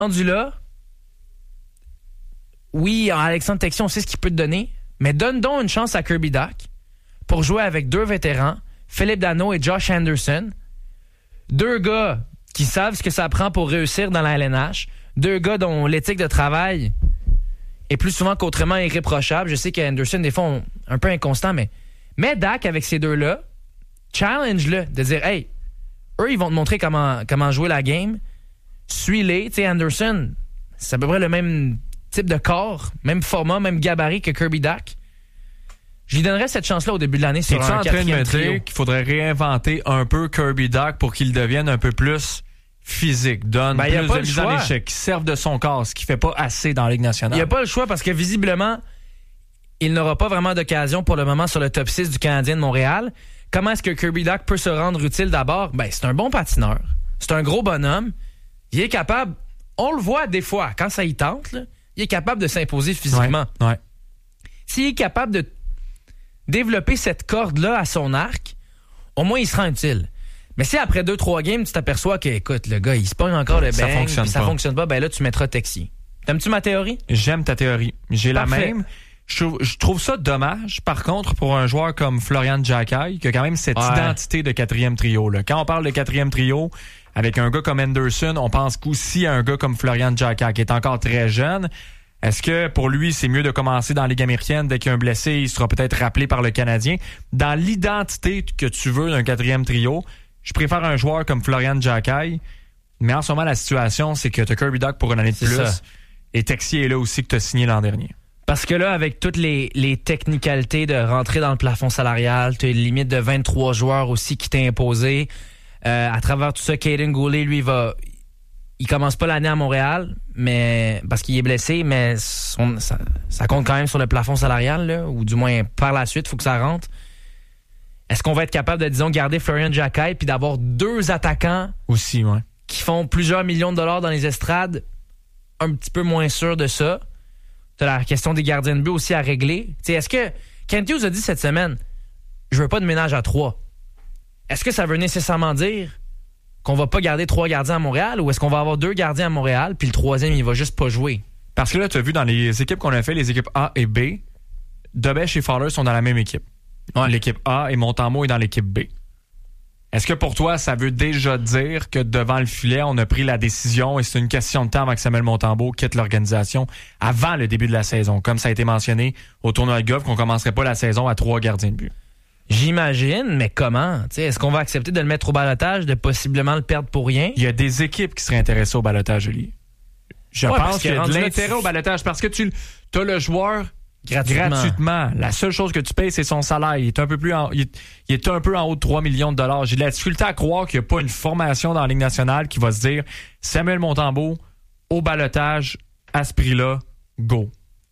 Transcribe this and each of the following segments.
rendu là, oui, Alexandre Texier, on sait ce qu'il peut te donner, mais donne donc une chance à Kirby Dach pour jouer avec 2 vétérans, Philippe Danault et Josh Anderson. 2 gars qui savent ce que ça prend pour réussir dans la LNH. 2 gars dont l'éthique de travail est plus souvent qu'autrement irréprochable. Je sais qu'Anderson, des fois, un peu inconstant, mais mets Dach avec ces 2-là, challenge-le, de dire, hey, eux, ils vont te montrer comment jouer la game. Suis-les. Tu sais, Anderson, c'est à peu près le même type de corps, même format, même gabarit que Kirby Dach. Je lui donnerais cette chance-là au début de l'année sur un 4e trio. Es-tu en train de me dire qu'il faudrait réinventer un peu Kirby Dach pour qu'il devienne un peu plus physique, donne plus de mise en échec, qui serve de son corps, ce qu'il fait pas assez dans la Ligue nationale? Il n'y a pas le choix parce que visiblement, il n'aura pas vraiment d'occasion pour le moment sur le top 6 du Canadien de Montréal. Comment est-ce que Kirby Dach peut se rendre utile d'abord? C'est un bon patineur. C'est un gros bonhomme. Il est capable, on le voit des fois, quand ça y tente, là, il est capable de s'imposer physiquement. Ouais. S'il est capable de développer cette corde-là à son arc, au moins il sera utile. Mais si après 2-3 games, tu t'aperçois que, écoute, le gars, il se pogne encore le bang, ça fonctionne pas, là, tu mettras Texier. T'aimes-tu ma théorie? J'aime ta théorie. J'ai Parfait. la même. Je trouve ça dommage, par contre, pour un joueur comme Florian Giaccai, qui a quand même cette identité de 4e trio. Là. Quand on parle de 4e trio, avec un gars comme Anderson, on pense aussi à un gars comme Florian Giaccai, qui est encore très jeune. Est-ce que pour lui, c'est mieux de commencer dans la Ligue américaine? Dès qu'il y a un blessé, il sera peut-être rappelé par le Canadien. Dans l'identité que tu veux d'un 4e trio, je préfère un joueur comme Florian Giaccai. Mais en ce moment, la situation, c'est que tu as Kirby Dach pour une année de plus. Ça. Et Texier est là aussi que tu as signé l'an dernier. Parce que là, avec toutes les technicalités de rentrer dans le plafond salarial, tu as une limite de 23 joueurs aussi qui t'est imposée. À travers tout ça, Caden Goulet, lui, il commence pas l'année à Montréal, mais parce qu'il est blessé, mais ça compte quand même sur le plafond salarial, là, ou du moins par la suite, il faut que ça rentre. Est-ce qu'on va être capable de, disons, garder Florian Giaccai puis d'avoir 2 attaquants aussi, ouais, qui font plusieurs millions de dollars dans les estrades? Un petit peu moins sûr de ça. T'as la question des gardiens de but aussi à régler. T'sais, est-ce que Kent Hughes a dit cette semaine, je veux pas de ménage à 3? Est-ce que ça veut nécessairement dire qu'on va pas garder 3 gardiens à Montréal, ou est-ce qu'on va avoir 2 gardiens à Montréal puis le 3e, il va juste pas jouer? Parce que là, tu as vu dans les équipes qu'on a fait, les équipes A et B, Debèche et Fowler sont dans la même équipe. Ouais. L'équipe A et Montembeault est dans l'équipe B. Est-ce que pour toi, ça veut déjà dire que devant le filet, on a pris la décision et c'est une question de temps avant que Samuel Montembeault quitte l'organisation avant le début de la saison, comme ça a été mentionné au tournoi de golf, qu'on commencerait pas la saison à 3 gardiens de but? J'imagine, mais comment? T'sais, est-ce qu'on va accepter de le mettre au balotage, de possiblement le perdre pour rien? Il y a des équipes qui seraient intéressées au balotage, Julie. Je pense qu'il y a de l'intérêt au balotage parce que tu as le joueur gratuitement. La seule chose que tu payes, c'est son salaire. Il est un peu en haut de 3 millions de dollars. J'ai de la difficulté à croire qu'il n'y a pas une formation dans la Ligue nationale qui va se dire Samuel Montembeault au balotage à ce prix-là, go.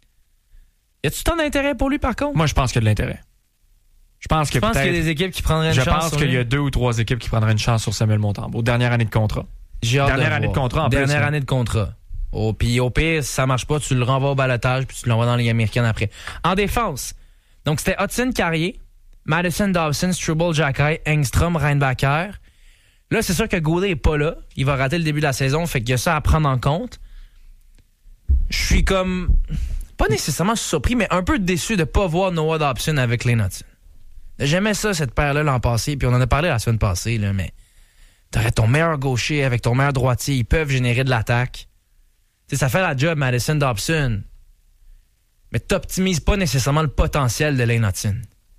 Y a-tu tant d'intérêt pour lui, par contre? Moi, je pense qu'il y a de l'intérêt. Je pense qu'il y a des équipes qui prendraient une chance. Je pense qu'il y a 2 ou 3 équipes qui prendraient une chance sur Samuel Montembeault. Dernière année de contrat. Dernière année de contrat. Puis au pire, si ça marche pas, tu le renvoies au balotage puis tu l'envoies dans la Ligue américaine après. En défense, donc c'était Hudson Carrier, Madison Dawson, Struble Giaccai, Engstrom, Reinbacher. Là, c'est sûr que Goulet est pas là. Il va rater le début de la saison, fait qu'il y a ça à prendre en compte. Je suis comme pas nécessairement surpris, mais un peu déçu de pas voir Noah Dobson avec Lane Hudson. J'aimais ça, cette paire-là, l'an passé, puis on en a parlé la semaine passée, là, mais t'aurais ton meilleur gaucher avec ton meilleur droitier, ils peuvent générer de l'attaque. T'sais, ça fait la job, Madison Dobson. Mais t'optimises pas nécessairement le potentiel de Lane Hudson.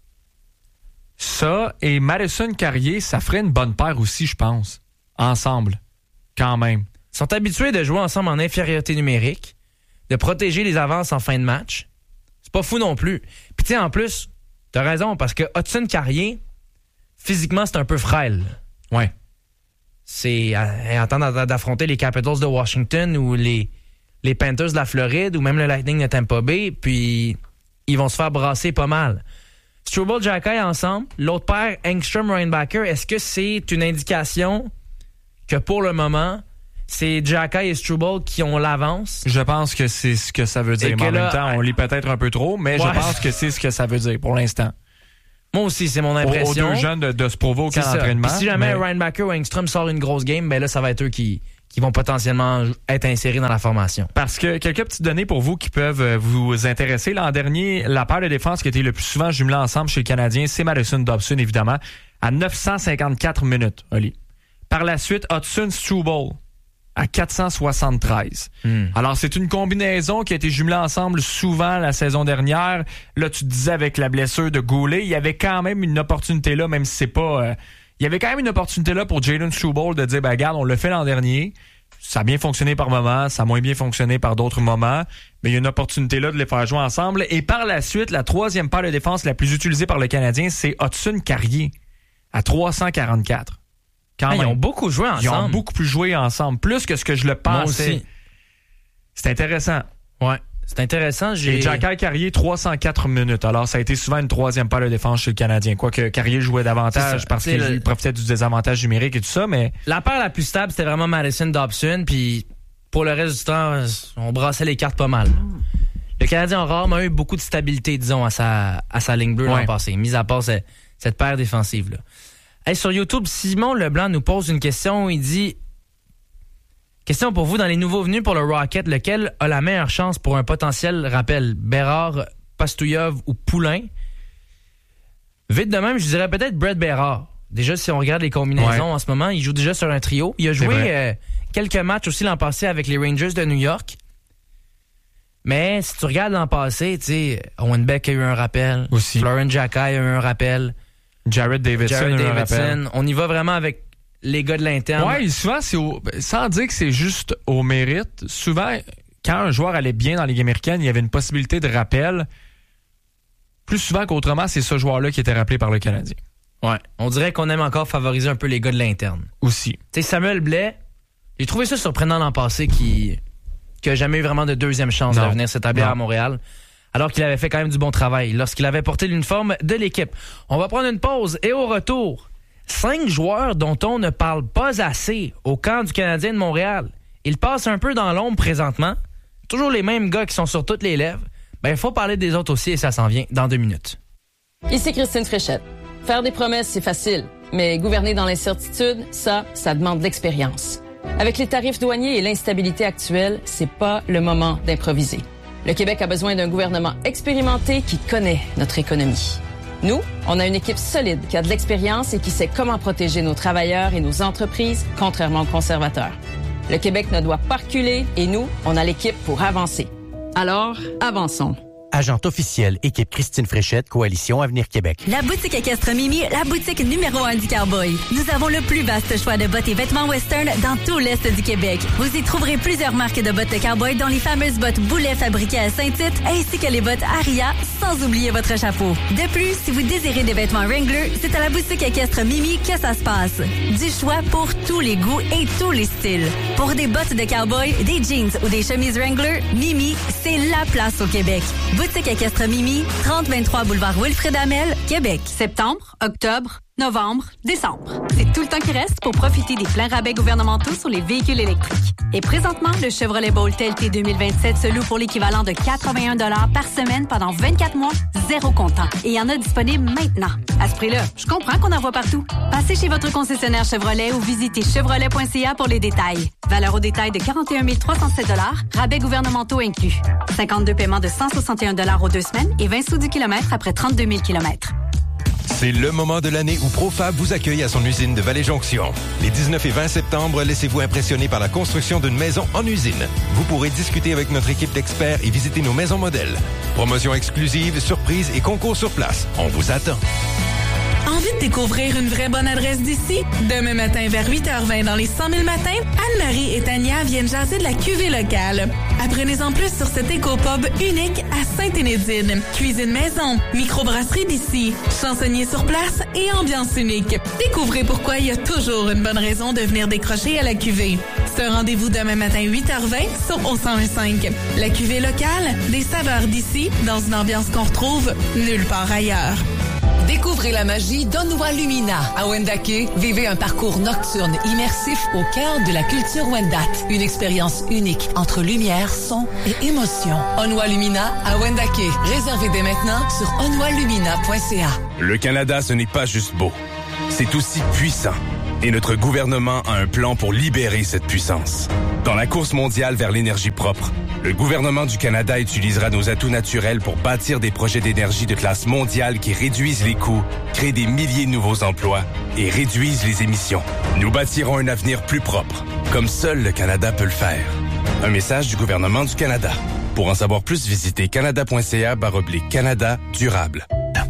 Ça, et Madison Carrier, ça ferait une bonne paire aussi, je pense. Ensemble. Quand même. Ils sont habitués de jouer ensemble en infériorité numérique, de protéger les avances en fin de match. C'est pas fou non plus. Puis tu sais, en plus, t'as raison, parce que Hudson Carrier, physiquement, c'est un peu frêle. Ouais. C'est en temps d'affronter les Capitals de Washington ou les Panthers de la Floride ou même le Lightning de Tampa Bay, puis ils vont se faire brasser pas mal. Struble Giaccai ensemble, l'autre paire, Engstrom Reinbacher, est-ce que c'est une indication que pour le moment, c'est Giaccai et Struble qui ont l'avance? Je pense que c'est ce que ça veut dire. Mais en même temps, on lit peut-être un peu trop, mais je pense que c'est ce que ça veut dire pour l'instant. Moi aussi, c'est mon impression. Aux 2 jeunes de se prouver au camp d'entraînement. Si jamais Reinbacher ou Engstrom sort une grosse game, ben là, ça va être eux qui qui vont potentiellement être insérés dans la formation. Parce que quelques petites données pour vous qui peuvent vous intéresser. L'an dernier, la paire de défense qui a été le plus souvent jumelée ensemble chez le Canadien, c'est Madison-Dobson, évidemment, à 954 minutes, Oli. Par la suite, Hudson-Struble à 473. Alors, c'est une combinaison qui a été jumelée ensemble souvent la saison dernière. Là, tu te disais avec la blessure de Goulet, il y avait quand même une opportunité là, même si c'est pas... il y avait quand même une opportunité là pour Jalen Struble de dire, regarde, on l'a fait l'an dernier. Ça a bien fonctionné par moments, ça a moins bien fonctionné par d'autres moments, mais il y a une opportunité là de les faire jouer ensemble. Et par la suite, la troisième paire de défense la plus utilisée par le Canadien, c'est Hudson-Carrier à 344. Ils ont beaucoup joué ensemble. Ils ont beaucoup plus joué ensemble, plus que ce que je le pensais. Moi aussi. C'est intéressant. Ouais, c'est intéressant. Et Jacques Carrier, 304 minutes. Alors, ça a été souvent une troisième paire de défense chez le Canadien. Quoique Carrier jouait davantage parce qu'il profitait du désavantage numérique et tout ça, mais... La paire la plus stable, c'était vraiment Madison-Dobson, puis pour le reste du temps, on brassait les cartes pas mal. Le Canadien a rarement eu beaucoup de stabilité, disons, à sa ligne bleue l'an passé, mis à part cette paire défensive-là. Hey, sur YouTube, Simon Leblanc nous pose une question. Il dit... Question pour vous, dans les nouveaux venus pour le Rocket, lequel a la meilleure chance pour un potentiel rappel? Bérard, Pastouillev ou Poulain? Vite de même, je dirais peut-être Brett Bérard. Déjà, si on regarde les combinaisons en ce moment, il joue déjà sur un trio. Il a joué quelques matchs aussi l'an passé avec les Rangers de New York. Mais si tu regardes l'an passé, tu sais, Owen Beck a eu un rappel. Aussi. Florent Xhekaj a eu un rappel. Jared Davidson a eu un rappel. On y va vraiment avec les gars de l'interne. Oui, souvent, sans dire que c'est juste au mérite, souvent, quand un joueur allait bien dans la Ligue américaine, il y avait une possibilité de rappel. Plus souvent qu'autrement, c'est ce joueur-là qui était rappelé par le Canadien. Ouais. On dirait qu'on aime encore favoriser un peu les gars de l'interne. Aussi. Tu sais, Samuel Blais, j'ai trouvé ça surprenant l'an passé qui n'a jamais eu vraiment de deuxième chance de venir s'établir à Montréal. Alors qu'il avait fait quand même du bon travail lorsqu'il avait porté l'uniforme de l'équipe. On va prendre une pause et au retour, 5 joueurs dont on ne parle pas assez au camp du Canadien de Montréal. Ils passent un peu dans l'ombre présentement. Toujours les mêmes gars qui sont sur toutes les lèvres. Ben, il faut parler des autres aussi et ça s'en vient dans 2 minutes. Ici Christine Fréchette. Faire des promesses, c'est facile. Mais gouverner dans l'incertitude, ça demande de l'expérience. Avec les tarifs douaniers et l'instabilité actuelle, c'est pas le moment d'improviser. Le Québec a besoin d'un gouvernement expérimenté qui connaît notre économie. Nous, on a une équipe solide qui a de l'expérience et qui sait comment protéger nos travailleurs et nos entreprises, contrairement aux conservateurs. Le Québec ne doit pas reculer et nous, on a l'équipe pour avancer. Alors, avançons. Agente officielle, équipe Christine Fréchette, Coalition Avenir Québec. La boutique équestre Mimi, la boutique numéro 1 du cowboy. Nous avons le plus vaste choix de bottes et vêtements western dans tout l'est du Québec. Vous y trouverez plusieurs marques de bottes de cowboy, dont les fameuses bottes Boulet fabriquées à Saint-Tite, ainsi que les bottes Aria, sans oublier votre chapeau. De plus, si vous désirez des vêtements Wrangler, c'est à la boutique équestre Mimi que ça se passe. Du choix pour tous les goûts et tous les styles. Pour des bottes de cowboy, des jeans ou des chemises Wrangler, Mimi, c'est la place au Québec. Boutique équestre Mimi, 3023 boulevard Wilfrid Hamel, Québec. Septembre, octobre, novembre, décembre. C'est tout le temps qui reste pour profiter des pleins rabais gouvernementaux sur les véhicules électriques. Et présentement, le Chevrolet Bolt LT 2027 se loue pour l'équivalent de 81 $ par semaine pendant 24 mois, 0 comptant. Et il y en a disponible maintenant. À ce prix-là, je comprends qu'on en voit partout. Passez chez votre concessionnaire Chevrolet ou visitez chevrolet.ca pour les détails. Valeur au détail de 41 307 $, rabais gouvernementaux inclus. 52 paiements de 161 $ aux 2 semaines et 20 sous du kilomètre après 32 000 km. C'est le moment de l'année où Profab vous accueille à son usine de Vallée-Jonction. Les 19 et 20 septembre, laissez-vous impressionner par la construction d'une maison en usine. Vous pourrez discuter avec notre équipe d'experts et visiter nos maisons modèles. Promotions exclusives, surprises et concours sur place. On vous attend. Envie de découvrir une vraie bonne adresse d'ici? Demain matin vers 8h20 dans les 100 000 matins, Anne-Marie et Tania viennent jaser de la cuvée locale. Apprenez-en plus sur cet éco-pub unique à Sainte-Énédine. Cuisine maison, microbrasserie d'ici, chansonnier sur place et ambiance unique. Découvrez pourquoi il y a toujours une bonne raison de venir décrocher à la cuvée. C'est un rendez-vous demain matin 8h20 sur O1015. La cuvée locale, des saveurs d'ici, dans une ambiance qu'on retrouve nulle part ailleurs. Découvrez la magie d'Onwa Lumina. À Wendake, vivez un parcours nocturne immersif au cœur de la culture Wendat. Une expérience unique entre lumière, son et émotion. Onwa Lumina à Wendake. Réservez dès maintenant sur onwalumina.ca. Le Canada, ce n'est pas juste beau. C'est aussi puissant. Et notre gouvernement a un plan pour libérer cette puissance. Dans la course mondiale vers l'énergie propre, le gouvernement du Canada utilisera nos atouts naturels pour bâtir des projets d'énergie de classe mondiale qui réduisent les coûts, créent des milliers de nouveaux emplois et réduisent les émissions. Nous bâtirons un avenir plus propre, comme seul le Canada peut le faire. Un message du gouvernement du Canada. Pour en savoir plus, visitez canada.ca/Canada durable.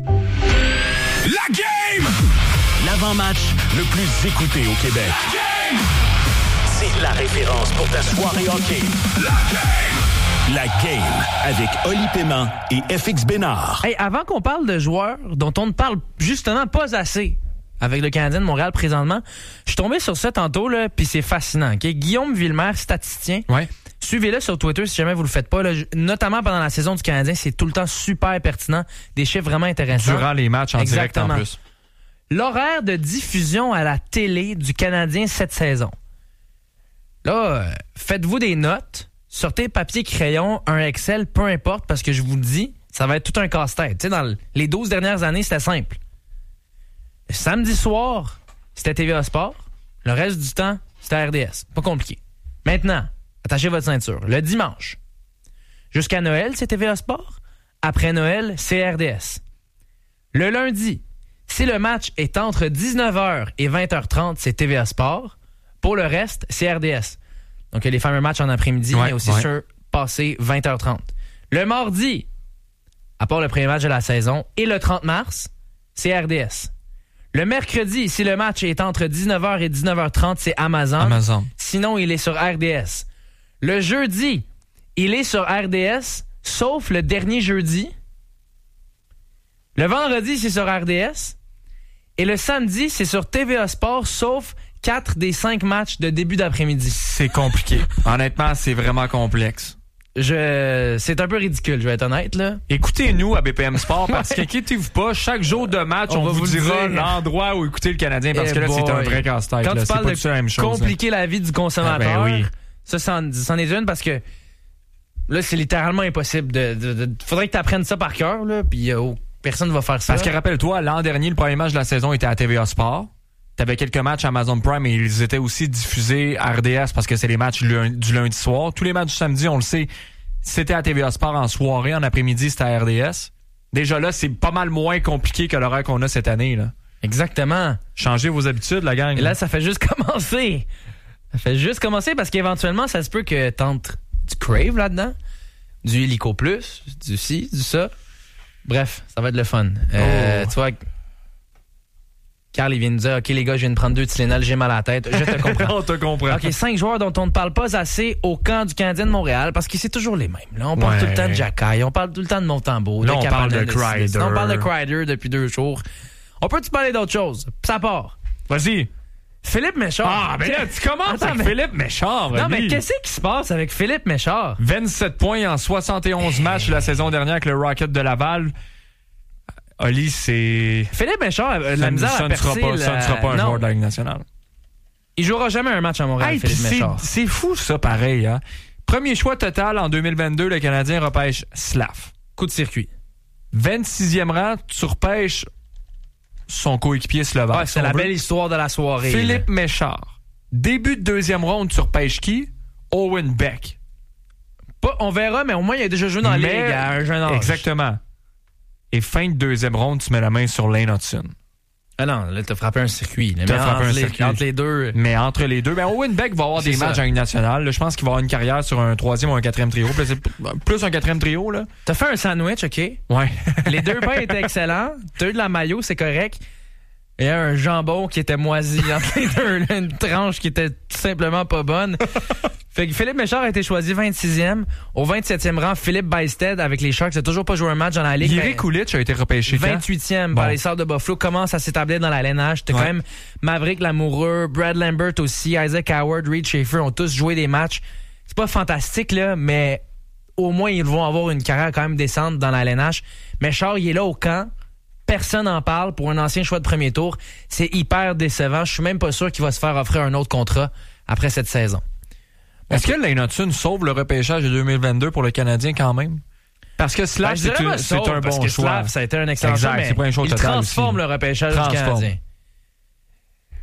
La game! L'avant-match le plus écouté au Québec. C'est la référence pour ta soirée hockey. La game avec Oli Paiement et FX Bénard. Hey, avant qu'on parle de joueurs dont on ne parle justement pas assez avec le Canadien de Montréal présentement, je suis tombé sur ça tantôt, là, puis c'est fascinant. Okay? Guillaume Villemer, statisticien. Ouais. Suivez-le sur Twitter si jamais vous le faites pas. Là, notamment pendant la saison du Canadien, c'est tout le temps super pertinent. Des chiffres vraiment intéressants. Durant les matchs en direct en plus. L'horaire de diffusion à la télé du Canadien cette saison. Là, faites-vous des notes, sortez papier, crayon, un Excel, peu importe, parce que je vous le dis, ça va être tout un casse-tête. Tu sais, dans les 12 dernières années, c'était simple. Le samedi soir, c'était TVA Sport. Le reste du temps, c'était RDS. Pas compliqué. Maintenant, attachez votre ceinture. Le dimanche, jusqu'à Noël, c'est TVA Sport. Après Noël, c'est RDS. Le lundi, si le match est entre 19h et 20h30, c'est TVA Sport. Pour le reste, c'est RDS. Donc, il y a les fameux matchs en après-midi, mais aussi sur passé 20h30. Le mardi, à part le premier match de la saison, et le 30 mars, c'est RDS. Le mercredi, si le match est entre 19h et 19h30, c'est Amazon. Sinon, il est sur RDS. Le jeudi, il est sur RDS, sauf le dernier jeudi. Le vendredi, c'est sur RDS. Et le samedi, c'est sur TVA Sport, sauf 4 des 5 matchs de début d'après-midi. C'est compliqué. Honnêtement, c'est vraiment complexe. C'est un peu ridicule, je vais être honnête, là. Écoutez-nous à BPM Sport parce qu'inquiétez-vous pas, chaque jour de match, on vous dira l'endroit où écouter le Canadien parce que là, c'est un vrai casse-tête. Quand là, tu parles pas de la même chose, compliquer la vie du consommateur, oui. ça, c'en est une parce que là, c'est littéralement impossible. Faudrait que tu apprennes ça par cœur, là, puis personne ne va faire ça. Parce que rappelle-toi, l'an dernier, le premier match de la saison était à TVA Sport. T'avais quelques matchs Amazon Prime et ils étaient aussi diffusés à RDS parce que c'est les matchs du lundi soir. Tous les matchs du samedi, on le sait, c'était à TVA Sport en soirée, en après-midi, c'était à RDS. Déjà là, c'est pas mal moins compliqué que l'horaire qu'on a cette année, là. Exactement. Changez vos habitudes, la gang. Et là, ça fait juste commencer. Ça fait juste commencer parce qu'éventuellement, ça se peut que t'entres du Crave là-dedans, du Illico Plus, du ci, du ça. Bref, ça va être le fun. Tu vois, Carl, il vient de dire, OK, les gars, je viens de prendre 2 Tylenol, j'ai mal à la tête. Je te comprends. On te comprend. OK, 5 joueurs dont on ne parle pas assez au camp du Canadien de Montréal parce que c'est toujours les mêmes. Là, on parle tout le temps de Jacky, on parle tout le temps de Montembeault. Là, on parle de Kreider. On parle de Kreider depuis 2 jours. On peut-tu parler d'autre chose? Ça part. Vas-y. Philippe Méchard. Ah, ben là, tu commences avec Philippe Méchard. Non, mais qu'est-ce qui se passe avec Philippe Méchard? 27 points en 71 matchs la saison dernière avec le Rocket de Laval. Oli, c'est... Philippe Méchard, la misère à percer... Ça ne sera pas un joueur de la Ligue nationale. Il jouera jamais un match à Montréal, Philippe Méchard. C'est fou, ça, pareil. Hein? Premier choix total en 2022, le Canadien repêche Slav. Coup de circuit. 26e rang, tu repêches son coéquipier slovaque. Ouais, c'est la belle histoire de la soirée. Philippe Méchard. Début de deuxième ronde, tu repêches qui? Owen Beck. On verra, mais au moins, il a déjà joué dans la Ligue à un jeune âge. Exactement. Et fin de deuxième ronde, tu mets la main sur Lane Hudson. Ah non, là, t'as frappé un circuit. Entre les deux. Mais entre les deux, Owen Beck va avoir des matchs en Ligue nationale. Là, je pense qu'il va avoir une carrière sur un 3e ou un 4e trio. Plus un 4e trio, là. T'as fait un sandwich, OK? Ouais. Les 2 pains étaient excellents. T'as eu de la mayo, c'est correct. Il y a un jambon qui était moisi entre les deux. Là, une tranche qui était tout simplement pas bonne. Fait que Philippe Méchard a été choisi 26e. Au 27e rang, Philippe Bysted avec les Sharks n'a toujours pas joué un match dans la Ligue. Jiri Kulich a été repêché 28e par les Sabres de Buffalo. Commence à s'établir dans la LNH. T'as quand même Maverick Lamoureux, Brad Lambert aussi, Isaac Howard, Reed Schaefer ont tous joué des matchs. C'est pas fantastique, là, mais au moins, ils vont avoir une carrière quand même décente dans la LNH. Méchard, il est là au camp. Personne n'en parle pour un ancien choix de premier tour. C'est hyper décevant. Je suis même pas sûr qu'il va se faire offrir un autre contrat après cette saison. Est-ce que Lane Hudson sauve le repêchage de 2022 pour le Canadien quand même? Parce que Slav, c'est un bon choix. Slav, ça a été un excellent choix, mais c'est pas un choix il transforme le repêchage du Canadien.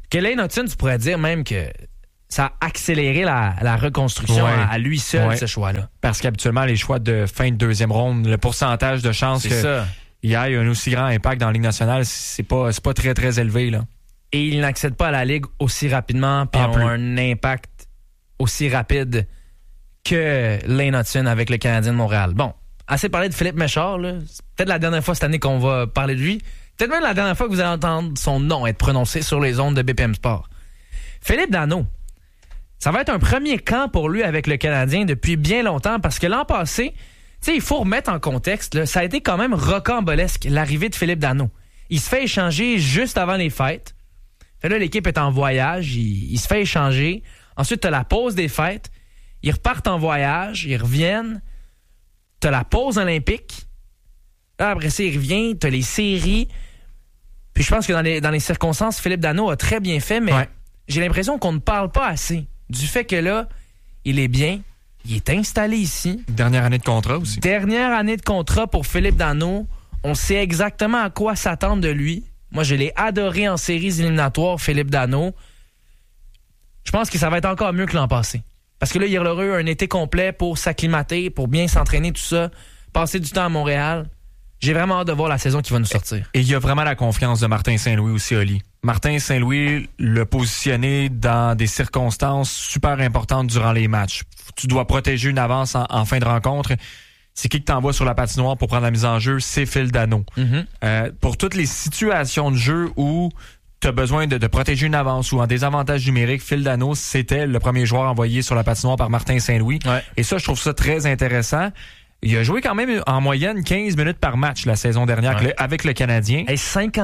Que Lane Hutson, tu pourrais dire même que ça a accéléré la reconstruction à lui seul, ce choix-là. Parce qu'habituellement, les choix de fin de deuxième ronde, le pourcentage de chances qu'il y ait un aussi grand impact dans la Ligue nationale, c'est pas très, très élevé, là. Et ils n'accèdent pas à la Ligue aussi rapidement puis ont un impact aussi rapide que Lane Hutson avec le Canadien de Montréal. Bon, assez parlé de Philippe Méchard, là. C'est peut-être la dernière fois cette année qu'on va parler de lui. Peut-être même la dernière fois que vous allez entendre son nom être prononcé sur les ondes de BPM Sport. Philippe Danault. Ça va être un premier camp pour lui avec le Canadien depuis bien longtemps parce que l'an passé, tu sais, il faut remettre en contexte, là, ça a été quand même rocambolesque, l'arrivée de Philippe Danault. Il se fait échanger juste avant les fêtes. Fait là, l'équipe est en voyage, il se fait échanger. Ensuite, t'as la pause des fêtes. Ils repartent en voyage, ils reviennent. T'as la pause olympique. Là, après ça, il revient. T'as les séries. Puis je pense que dans les circonstances, Philippe Danault a très bien fait, mais j'ai l'impression qu'on ne parle pas assez du fait que là, il est bien, il est installé ici. Dernière année de contrat aussi. Dernière année de contrat pour Philippe Danault. On sait exactement à quoi s'attendre de lui. Moi, je l'ai adoré en séries éliminatoires, Philippe Danault. Je pense que ça va être encore mieux que l'an passé. Parce que là, il aura eu un été complet pour s'acclimater, pour bien s'entraîner, tout ça, passer du temps à Montréal. J'ai vraiment hâte de voir la saison qui va nous sortir. Et il y a vraiment la confiance de Martin Saint-Louis aussi, Oli. Martin Saint-Louis l'a positionné dans des circonstances super importantes durant les matchs. Tu dois protéger une avance en fin de rencontre. C'est qui que t'envoies sur la patinoire pour prendre la mise en jeu? C'est Phil Danault. Pour toutes les situations de jeu où tu as besoin de protéger une avance ou en désavantage numérique, Phil Danault, c'était le premier joueur envoyé sur la patinoire par Martin Saint-Louis. Et ça, je trouve ça très intéressant. Il a joué quand même en moyenne 15 minutes par match la saison dernière avec le Canadien. Et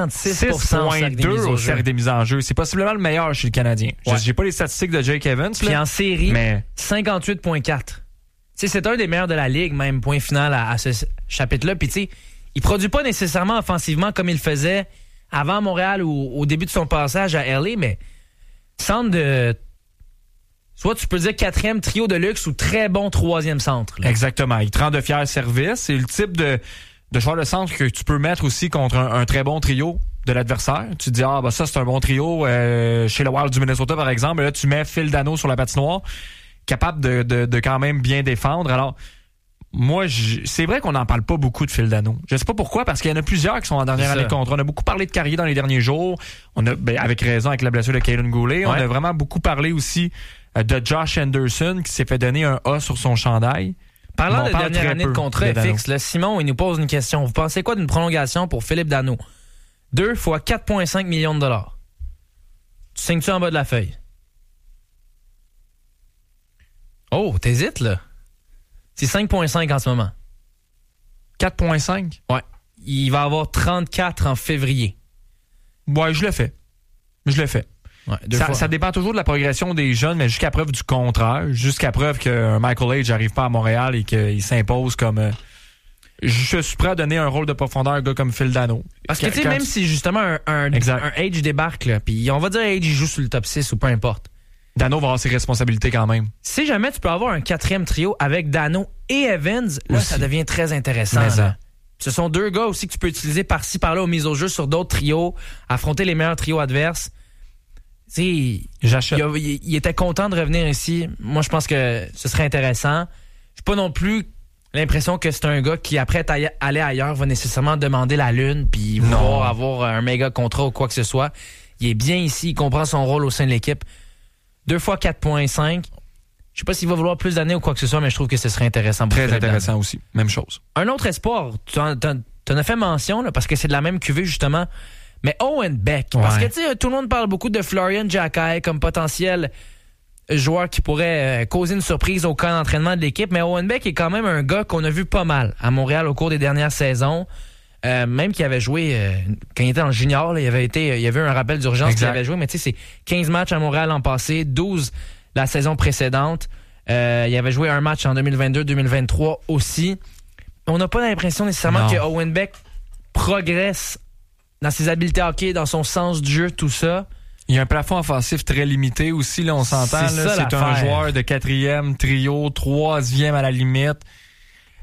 56,2 au cercle des mises en jeu. C'est possiblement le meilleur chez le Canadien. J'ai pas les statistiques de Jake Evans. Puis en série, 58,4. C'est un des meilleurs de la Ligue, même point final à ce chapitre-là. Puis tu sais, il produit pas nécessairement offensivement comme il le faisait avant Montréal ou au début de son passage à LA, mais centre de... Soit tu peux dire 4e trio de luxe ou très bon 3e centre. Là. Exactement. Il te rend de fiers services. C'est le type de joueur de centre que tu peux mettre aussi contre un très bon trio de l'adversaire. Tu te dis, ça c'est un bon trio chez le Wild du Minnesota, par exemple. Et là, tu mets Phil Danault sur la patinoire, capable de quand même bien défendre. Alors, moi, c'est vrai qu'on n'en parle pas beaucoup de Phil Danault. Je sais pas pourquoi, parce qu'il y en a plusieurs qui sont en dernière année de contrat. On a beaucoup parlé de Carrier dans les derniers jours. On a, avec raison, avec la blessure de Caden Goulet. On a vraiment beaucoup parlé aussi de Josh Anderson qui s'est fait donner un A sur son chandail. Parlant de dernière année de contrat fixe, là, Simon, il nous pose une question. Vous pensez quoi d'une prolongation pour Philippe Danault? 2 fois 4,5 millions de dollars. Tu signes-tu en bas de la feuille? Oh, t'hésites, là? C'est 5,5 en ce moment. 4,5? Ouais. Il va avoir 34 en février. Ouais, je le fais. Ouais, ça dépend toujours de la progression des jeunes, mais jusqu'à preuve du contraire, jusqu'à preuve que Michael Age n'arrive pas à Montréal et qu'il s'impose comme... je suis prêt à donner un rôle de profondeur à un gars comme Phil Danault. Parce que tu sais, même si justement un Age débarque, là, puis on va dire Age il joue sur le top 6 ou peu importe. Danault va avoir ses responsabilités quand même. Si jamais tu peux avoir un 4e trio avec Danault et Evans, là, ça devient très intéressant. Ce sont 2 gars aussi que tu peux utiliser par-ci, par-là aux mises au jeu sur d'autres trios, affronter les meilleurs trios adverses. J'achète. Il était content de revenir ici. Moi, je pense que ce serait intéressant. J'ai pas non plus l'impression que c'est un gars qui, après aller ailleurs, va nécessairement demander la lune puis vouloir avoir un méga contrat ou quoi que ce soit. Il est bien ici, il comprend son rôle au sein de l'équipe. 2 fois 4,5. Je sais pas s'il va vouloir plus d'années ou quoi que ce soit, mais je trouve que ce serait intéressant. Très intéressant aussi. Même chose. Un autre espoir, tu en as fait mention, là, parce que c'est de la même cuvée, justement. Mais Owen Beck, parce que tu sais, tout le monde parle beaucoup de Florian Giaccai comme potentiel joueur qui pourrait causer une surprise au camp d'entraînement de l'équipe, mais Owen Beck est quand même un gars qu'on a vu pas mal à Montréal au cours des dernières saisons. Même qu'il avait joué, quand il était en junior, là, il y avait eu un rappel d'urgence qu'il avait joué, mais tu sais, c'est 15 matchs à Montréal l'an passé, 12 la saison précédente. Il avait joué un match en 2022-2023 aussi. On n'a pas l'impression nécessairement que Owen Beck progresse dans ses habiletés hockey, dans son sens du jeu, tout ça. Il y a un plafond offensif très limité aussi, là, on s'entend. C'est un joueur de 4e trio, 3e à la limite.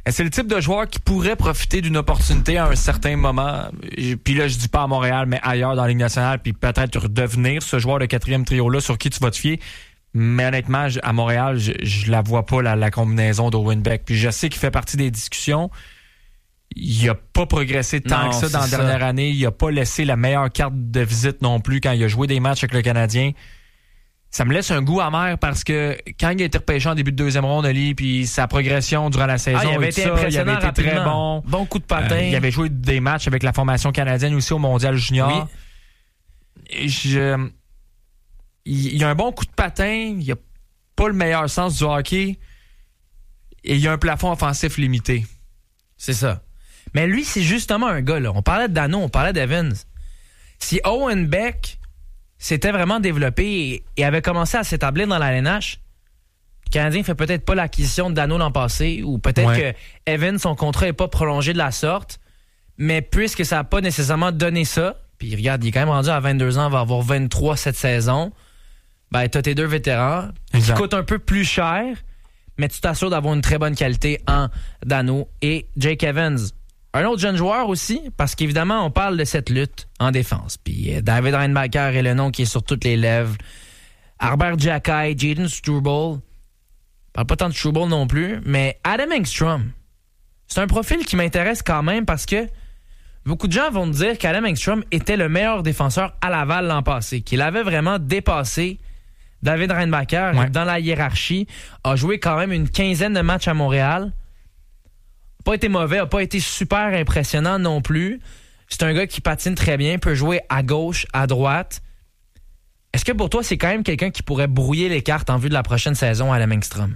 C'est le type de joueur qui pourrait profiter d'une opportunité à un certain moment. Puis là, je dis pas à Montréal, mais ailleurs dans la Ligue nationale, puis peut-être redevenir ce joueur de 4e trio-là sur qui tu vas te fier. Mais honnêtement, à Montréal, je la vois pas, la combinaison d'Owen Beck. Puis je sais qu'il fait partie des discussions. Il a pas progressé tant que ça dans la dernière année. Il a pas laissé la meilleure carte de visite non plus quand il a joué des matchs avec le Canadien. Ça me laisse un goût amer parce que quand il a été repêché en début de 2e ronde, Ali, puis sa progression durant la saison, il avait été impressionnant, il avait été très bon. Bon coup de patin. Il avait joué des matchs avec la formation canadienne aussi au Mondial Junior. Oui. Il a un bon coup de patin, il a pas le meilleur sens du hockey et il a un plafond offensif limité. C'est ça. Mais lui, c'est justement un gars, là. On parlait de Dano, on parlait d'Evans. Si Owen Beck s'était vraiment développé et avait commencé à s'établir dans la LNH, le Canadien fait peut-être pas l'acquisition de Dano l'an passé ou peut-être que Evans, son contrat n'est pas prolongé de la sorte, mais puisque ça n'a pas nécessairement donné ça, puis regarde, il est quand même rendu à 22 ans, il va avoir 23 cette saison. Ben, t'as tes 2 vétérans qui coûtent un peu plus cher, mais tu t'assures d'avoir une très bonne qualité en Dano et Jake Evans. Un autre jeune joueur aussi, parce qu'évidemment, on parle de cette lutte en défense. Puis David Reinbacher est le nom qui est sur toutes les lèvres. Arber Xhekaj, Jayden Struble. Je parle pas tant de Struble non plus, mais Adam Engstrom. C'est un profil qui m'intéresse quand même parce que beaucoup de gens vont me dire qu'Adam Engstrom était le meilleur défenseur à Laval l'an passé, qu'il avait vraiment dépassé David Reinbacher dans la hiérarchie, a joué quand même une 15aine de matchs à Montréal. Pas été mauvais, a pas été super impressionnant non plus. C'est un gars qui patine très bien, peut jouer à gauche, à droite. Est-ce que pour toi, c'est quand même quelqu'un qui pourrait brouiller les cartes en vue de la prochaine saison à Adam Engstrom?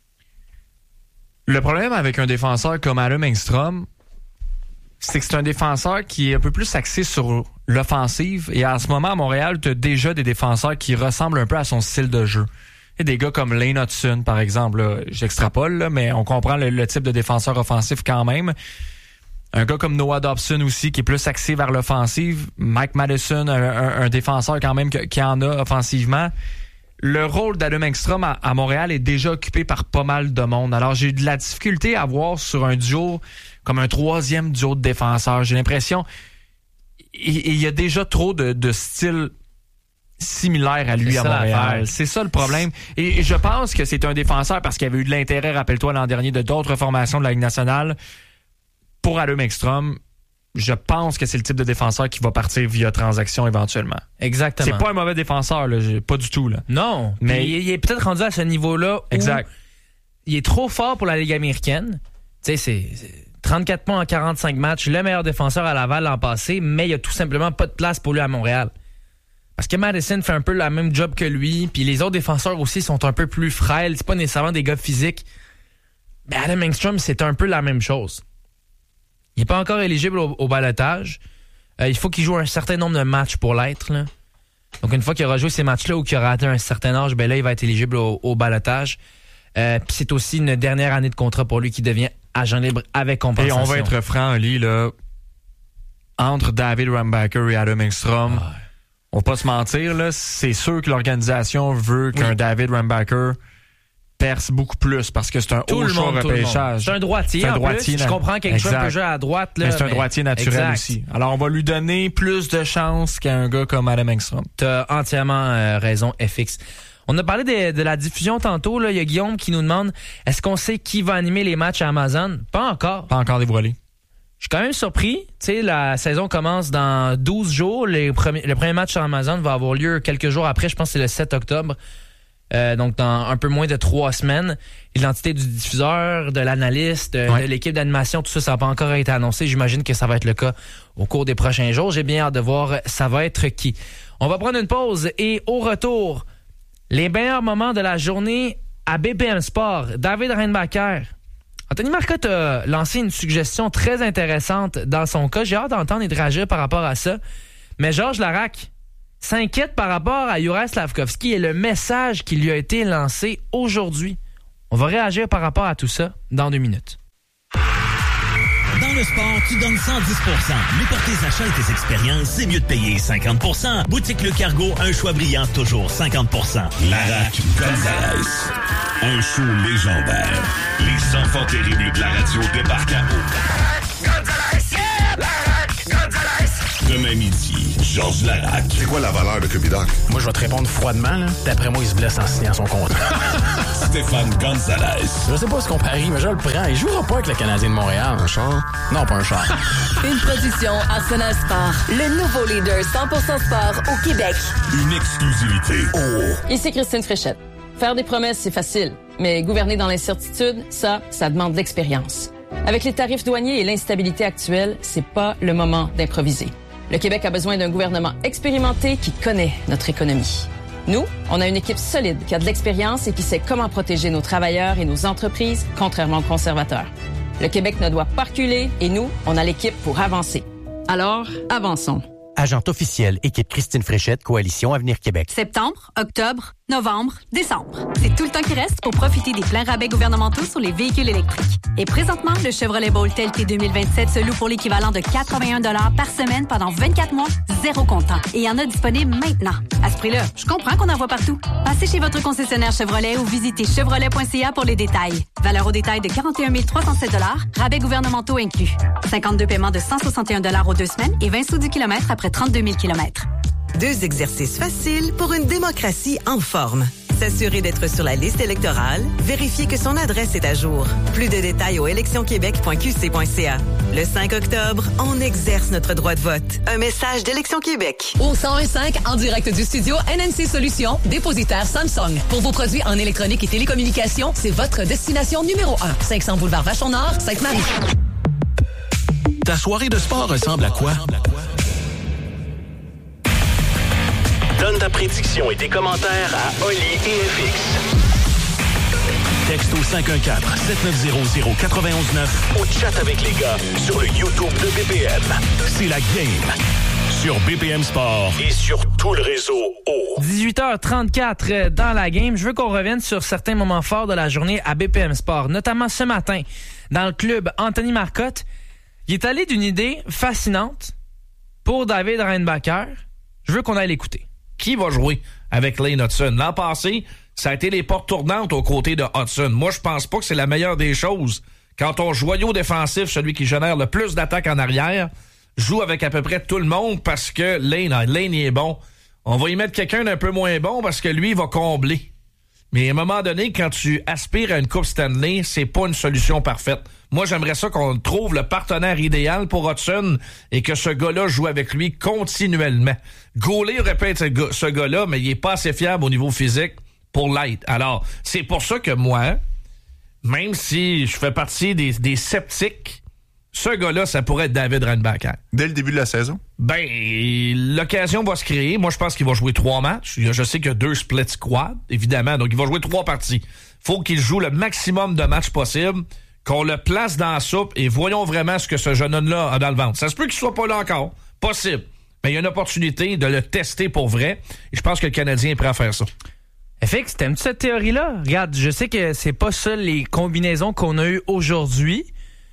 Le problème avec un défenseur comme Adam Engstrom, c'est que c'est un défenseur qui est un peu plus axé sur l'offensive. Et en ce moment, à Montréal, tu as déjà des défenseurs qui ressemblent un peu à son style de jeu. Il y a des gars comme Lane Hudson, par exemple. Là, j'extrapole, là, mais on comprend le type de défenseur offensif quand même. Un gars comme Noah Dobson aussi, qui est plus axé vers l'offensive. Mike Madison, un défenseur quand même qui en a offensivement. Le rôle d'Adam Engstrom à Montréal est déjà occupé par pas mal de monde. Alors, j'ai eu de la difficulté à voir sur un duo comme un 3e duo de défenseurs. J'ai l'impression il y a déjà trop de styles similaires à lui à Montréal. C'est ça le problème. Et je pense que c'est un défenseur parce qu'il y avait eu de l'intérêt, rappelle-toi, l'an dernier, de d'autres formations de la Ligue nationale. Pour Adam Engstrom, je pense que c'est le type de défenseur qui va partir via transaction éventuellement. Exactement. C'est pas un mauvais défenseur, là, pas du tout. Là. Non, mais il est peut-être rendu à ce niveau-là où il est trop fort pour la Ligue américaine. Tu sais, c'est 34 points en 45 matchs, le meilleur défenseur à Laval l'an passé, mais il n'y a tout simplement pas de place pour lui à Montréal. Parce que Madison fait un peu la même job que lui, puis les autres défenseurs aussi sont un peu plus frêles, c'est pas nécessairement des gars physiques. Mais Adam Engstrom, c'est un peu la même chose. Il n'est pas encore éligible au ballottage. Il faut qu'il joue un certain nombre de matchs pour l'être, là. Donc une fois qu'il aura joué ces matchs-là ou qu'il aura atteint un certain âge, ben là, il va être éligible au ballottage. Puis c'est aussi une dernière année de contrat pour lui qui devient agent libre avec compensation. Et on va être franc, Ali, là, entre David Reinbacher et Adam Engstrom, on va pas se mentir, là, c'est sûr que l'organisation veut qu'un David Reinbacher perce beaucoup plus parce que c'est un haut choix repêchage. C'est un droitier. Je comprends qu'Engstrom peut jouer à droite. Là, mais c'est un droitier naturel aussi. Alors, on va lui donner plus de chance qu'à un gars comme Adam Engstrom. T'as entièrement raison, FX. On a parlé de la diffusion tantôt. Là. Il y a Guillaume qui nous demande, est-ce qu'on sait qui va animer les matchs à Amazon? Pas encore. Pas encore dévoilé. Je suis quand même surpris. Tu sais, la saison commence dans 12 jours. Le premier match sur Amazon va avoir lieu quelques jours après. Je pense que c'est le 7 octobre. Donc, dans un peu moins de 3 semaines. L'identité du diffuseur, de l'analyste, de l'équipe d'animation, tout ça, ça n'a pas encore été annoncé. J'imagine que ça va être le cas au cours des prochains jours. J'ai bien hâte de voir ça va être qui. On va prendre une pause et au retour, les meilleurs moments de la journée à BPM Sport. David Reinbacher. Anthony Marcotte a lancé une suggestion très intéressante dans son cas. J'ai hâte d'entendre et de réagir par rapport à ça. Mais Georges Laraque s'inquiète par rapport à Juraj Slafkovský et le message qui lui a été lancé aujourd'hui. On va réagir par rapport à tout ça dans 2 minutes. Dans Dans le sport, tu donnes 110%. Mais pour tes achats et tes expériences, c'est mieux de payer 50%. Boutique Le Cargo, un choix brillant, toujours 50%. Larac Gonzalez. Un show légendaire. Les enfants terribles de la radio débarquent à eau. Gonzalez! Yeah! Larac Gonzalez! Demain midi, Georges Larac. C'est quoi la valeur de Cubidoc? Moi, je vais te répondre froidement. Là. D'après moi, il se blesse en signant son contrat. Stéphane Gonzalez. Je sais pas ce qu'on parie, mais je le prends. Il jouera pas avec le Canadien de Montréal. Un char? Non, pas un char. Une production Arsenal Sport. Le nouveau leader 100% sport au Québec. Une exclusivité. Oh! Ici Christine Fréchette. Faire des promesses, c'est facile. Mais gouverner dans l'incertitude, ça demande de l'expérience. Avec les tarifs douaniers et l'instabilité actuelle, c'est pas le moment d'improviser. Le Québec a besoin d'un gouvernement expérimenté qui connaît notre économie. Nous, on a une équipe solide qui a de l'expérience et qui sait comment protéger nos travailleurs et nos entreprises, contrairement aux conservateurs. Le Québec ne doit pas reculer et nous, on a l'équipe pour avancer. Alors, avançons. Agente officielle, équipe Christine Fréchette, Coalition Avenir Québec. Septembre, octobre, novembre, décembre. C'est tout le temps qui reste pour profiter des pleins rabais gouvernementaux sur les véhicules électriques. Et présentement, le Chevrolet Bolt LT 2027 se loue pour l'équivalent de 81 $ par semaine pendant 24 mois, zéro comptant. Et il y en a disponible maintenant. À ce prix-là, je comprends qu'on en voit partout. Passez chez votre concessionnaire Chevrolet ou visitez chevrolet.ca pour les détails. Valeur au détail de 41 307 $, rabais gouvernementaux inclus. 52 paiements de 161 $ aux 2 semaines et 20 sous du kilomètre après 32 000 km. 2 exercices faciles pour une démocratie en forme. S'assurer d'être sur la liste électorale, vérifier que son adresse est à jour. Plus de détails au électionquebec.qc.ca. Le 5 octobre, on exerce notre droit de vote. Un message d'Élection Québec. Au 101.5, en direct du studio NNC Solutions, dépositaire Samsung. Pour vos produits en électronique et télécommunications, c'est votre destination numéro 1. 500 boulevard Vachon-Nord, Sainte-Marie. Ta soirée de sport ressemble à quoi? Donne ta prédiction et tes commentaires à Oli et FX. Texte au 514-7900-919 ou chat avec les gars sur le YouTube de BPM. C'est la game sur BPM Sport et sur tout le réseau O. 18h34 dans la game. Je veux qu'on revienne sur certains moments forts de la journée à BPM Sport, notamment ce matin dans le club Anthony Marcotte. Il est allé d'une idée fascinante pour David Reinbacher. Je veux qu'on aille l'écouter. Qui va jouer avec Lane Hudson? L'an passé, ça a été les portes tournantes aux côtés de Hudson. Moi, je pense pas que c'est la meilleure des choses. Quand ton joyau défensif, celui qui génère le plus d'attaques en arrière, joue avec à peu près tout le monde parce que Lane il est bon. On va y mettre quelqu'un d'un peu moins bon parce que lui, il va combler. Mais à un moment donné, quand tu aspires à une Coupe Stanley, c'est pas une solution parfaite. Moi, j'aimerais ça qu'on trouve le partenaire idéal pour Hudson et que ce gars-là joue avec lui continuellement. Gaulet aurait pu être ce gars-là, mais il est pas assez fiable au niveau physique pour l'être. Alors, c'est pour ça que moi, même si je fais partie des sceptiques, ce gars-là, ça pourrait être David Reinbacher. Dès le début de la saison? Ben, l'occasion va se créer. Moi, je pense qu'il va jouer 3 matchs. Je sais qu'il y a 2 split squads, évidemment. Donc, il va jouer 3 parties. Faut qu'il joue le maximum de matchs possible, qu'on le place dans la soupe et voyons vraiment ce que ce jeune homme-là a dans le ventre. Ça se peut qu'il soit pas là encore. Possible. Mais il y a une opportunité de le tester pour vrai. Et je pense que le Canadien est prêt à faire ça. FX, t'aimes-tu cette théorie-là? Regarde, je sais que c'est pas ça les combinaisons qu'on a eues aujourd'hui.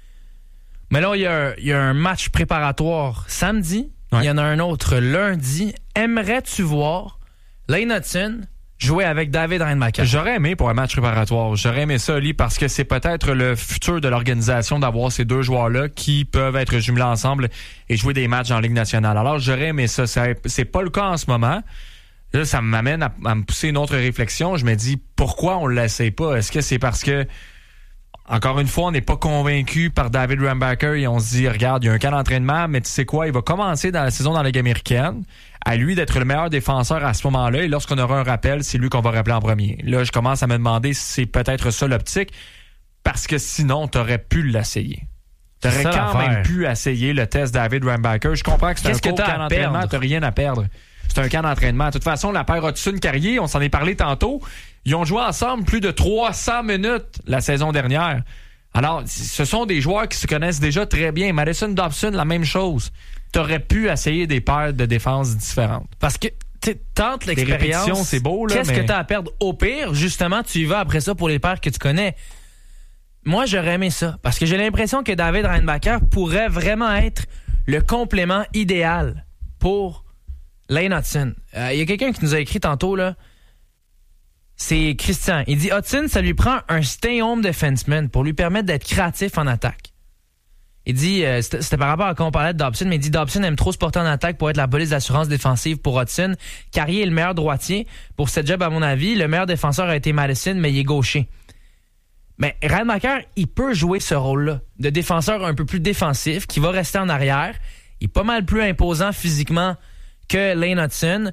Mais là, il y a un match préparatoire samedi. Il y en a un autre lundi. Aimerais-tu voir Lane Hudson jouer avec David Reinbacher? J'aurais aimé pour un match préparatoire. J'aurais aimé ça, Oli, parce que c'est peut-être le futur de l'organisation d'avoir ces 2 joueurs-là qui peuvent être jumelés ensemble et jouer des matchs en Ligue nationale. Alors, j'aurais aimé ça. C'est pas le cas en ce moment. Là, ça m'amène à me pousser une autre réflexion. Je me dis, pourquoi on ne l'essaye pas? Est-ce que c'est parce que encore une fois, on n'est pas convaincu par David Reinbacher et on se dit, regarde, il y a un camp d'entraînement, mais tu sais quoi, il va commencer dans la saison dans la Ligue américaine. À lui d'être le meilleur défenseur à ce moment-là. Et lorsqu'on aura un rappel, c'est lui qu'on va rappeler en premier. Là, je commence à me demander si c'est peut-être ça l'optique. Parce que sinon, t'aurais pu l'essayer. T'aurais quand même pu essayer le test David Reinbacher. Je comprends que c'est un camp d'entraînement, t'as rien à perdre. C'est un camp d'entraînement. De toute façon, la paire Hudson-Carrier, on s'en est parlé tantôt, ils ont joué ensemble plus de 300 minutes la saison dernière. Alors, ce sont des joueurs qui se connaissent déjà très bien. Madison Dobson, la même chose. T'aurais pu essayer des paires de défense différentes. Parce que tente l'expérience. C'est beau, là. Qu'est-ce que t'as à perdre? Au pire, justement, tu y vas après ça pour les paires que tu connais. moi, j'aurais aimé ça. Parce que j'ai l'impression que David Reinbacher pourrait vraiment être le complément idéal pour Lane Hutson. Il y a quelqu'un qui nous a écrit tantôt, là. C'est Christian. Il dit Hutson, ça lui prend un stay-home defenseman pour lui permettre d'être créatif en attaque. Il dit, c'était par rapport à quand on parlait de Dobson, mais il dit Dobson aime trop se porter en attaque pour être la police d'assurance défensive pour Hutson. Carrier est le meilleur droitier. Pour cette job, à mon avis, le meilleur défenseur a été Madison, mais il est gaucher. Mais Reinbacher, il peut jouer ce rôle-là, de défenseur un peu plus défensif, qui va rester en arrière. Il est pas mal plus imposant physiquement que Lane Hutson.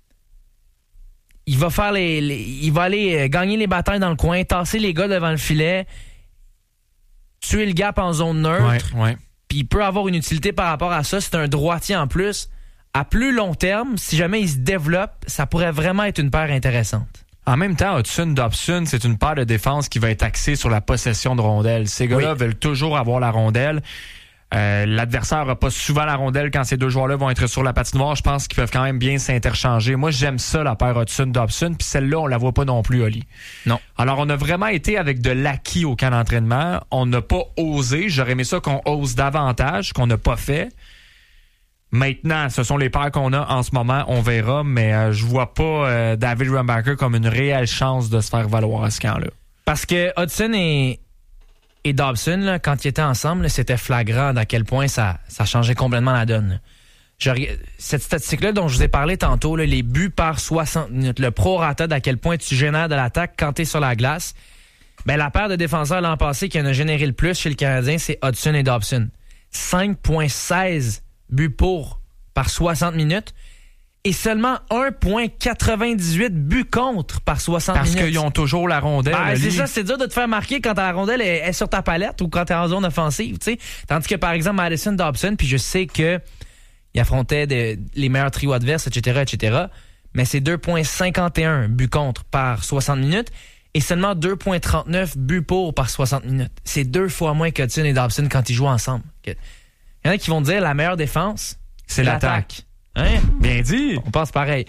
Il va faire il va aller gagner les batailles dans le coin, tasser les gars devant le filet, tuer le gap en zone neutre. Ouais. Puis il peut avoir une utilité par rapport à ça. C'est un droitier en plus. À plus long terme, si jamais il se développe, ça pourrait vraiment être une paire intéressante. En même temps, Hudson-Dobson, c'est une paire de défense qui va être axée sur la possession de rondelles. Ces gars-là veulent toujours avoir la rondelle. L'adversaire n'a pas souvent la rondelle quand ces deux joueurs-là vont être sur la patinoire. Je pense qu'ils peuvent quand même bien s'interchanger. Moi, j'aime ça, la paire Hudson-Dobson. Puis celle-là, on la voit pas non plus, Oli. Non. Alors, on a vraiment été avec de l'acquis au camp d'entraînement. On n'a pas osé. J'aurais aimé ça qu'on ose davantage, qu'on n'a pas fait. Maintenant, ce sont les paires qu'on a en ce moment. On verra, mais je vois pas David Reinbacher comme une réelle chance de se faire valoir à ce camp-là. Parce que Hudson et Dobson, là, quand ils étaient ensemble, là, c'était flagrant d'à quel point ça changeait complètement la donne. Cette statistique-là dont je vous ai parlé tantôt, là, les buts par 60 minutes, le prorata d'à quel point tu génères de l'attaque quand tu es sur la glace, ben, la paire de défenseurs l'an passé qui en a généré le plus chez le Canadien, c'est Hudson et Dobson. 5,16 buts pour par 60 minutes et seulement 1,98 buts contre par 60 minutes. Parce qu'ils ont toujours la rondelle. C'est ça, c'est dur de te faire marquer quand la rondelle est sur ta palette ou quand tu es en zone offensive. T'sais. Tandis que, par exemple, Madison, Dobson, puis je sais qu'il affrontait les meilleurs trios adverses, etc., mais c'est 2,51 buts contre par 60 minutes et seulement 2,39 buts pour par 60 minutes. C'est 2 fois moins qu'Hudson et Dobson quand ils jouent ensemble. Il y en a qui vont dire la meilleure défense, c'est l'attaque. Hein? Bien dit. On pense pareil.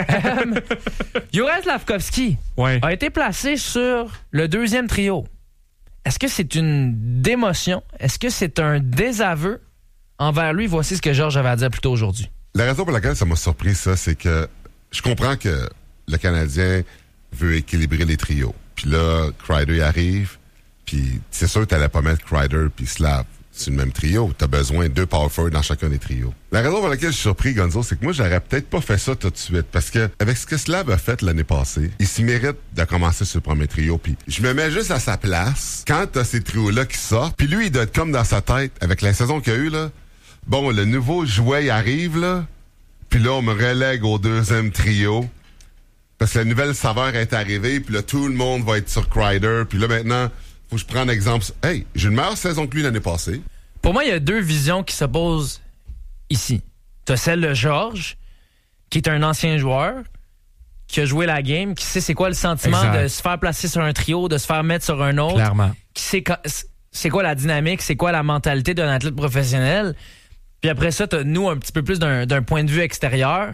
Juraj Slafkovský a été placé sur le deuxième trio. Est-ce que c'est une démotion? Est-ce que c'est un désaveu envers lui? Voici ce que Georges avait à dire plus tôt aujourd'hui. La raison pour laquelle ça m'a surpris, ça, c'est que je comprends que le Canadien veut équilibrer les trios. Puis là, Kreider arrive, puis c'est sûr que t'allais pas mettre Kreider puis Slav. C'est le même trio. T'as besoin de 2 power forward dans chacun des trios. La raison pour laquelle je suis surpris, Gonzo, c'est que moi, j'aurais peut-être pas fait ça tout de suite. Parce que, avec ce que Slav a fait l'année passée, il s'y mérite de commencer sur le premier trio. Puis, je me mets juste à sa place quand t'as ces trios-là qui sortent. Puis lui, il doit être comme dans sa tête, avec la saison qu'il y a eu, là. Bon, le nouveau jouet, il arrive, là. Puis là, on me relègue au deuxième trio. Parce que la nouvelle saveur est arrivée. Puis là, tout le monde va être sur Kreider. Puis là, maintenant, faut que je prenne un exemple. Hey, j'ai une meilleure saison que lui l'année passée. Pour moi, il y a 2 visions qui s'opposent ici. Tu as celle de Georges, qui est un ancien joueur, qui a joué la game, qui sait c'est quoi le sentiment de se faire placer sur un trio, de se faire mettre sur un autre. Clairement. Qui sait c'est quoi la dynamique, c'est quoi la mentalité d'un athlète professionnel. Puis après ça, tu as nous un petit peu plus d'un point de vue extérieur.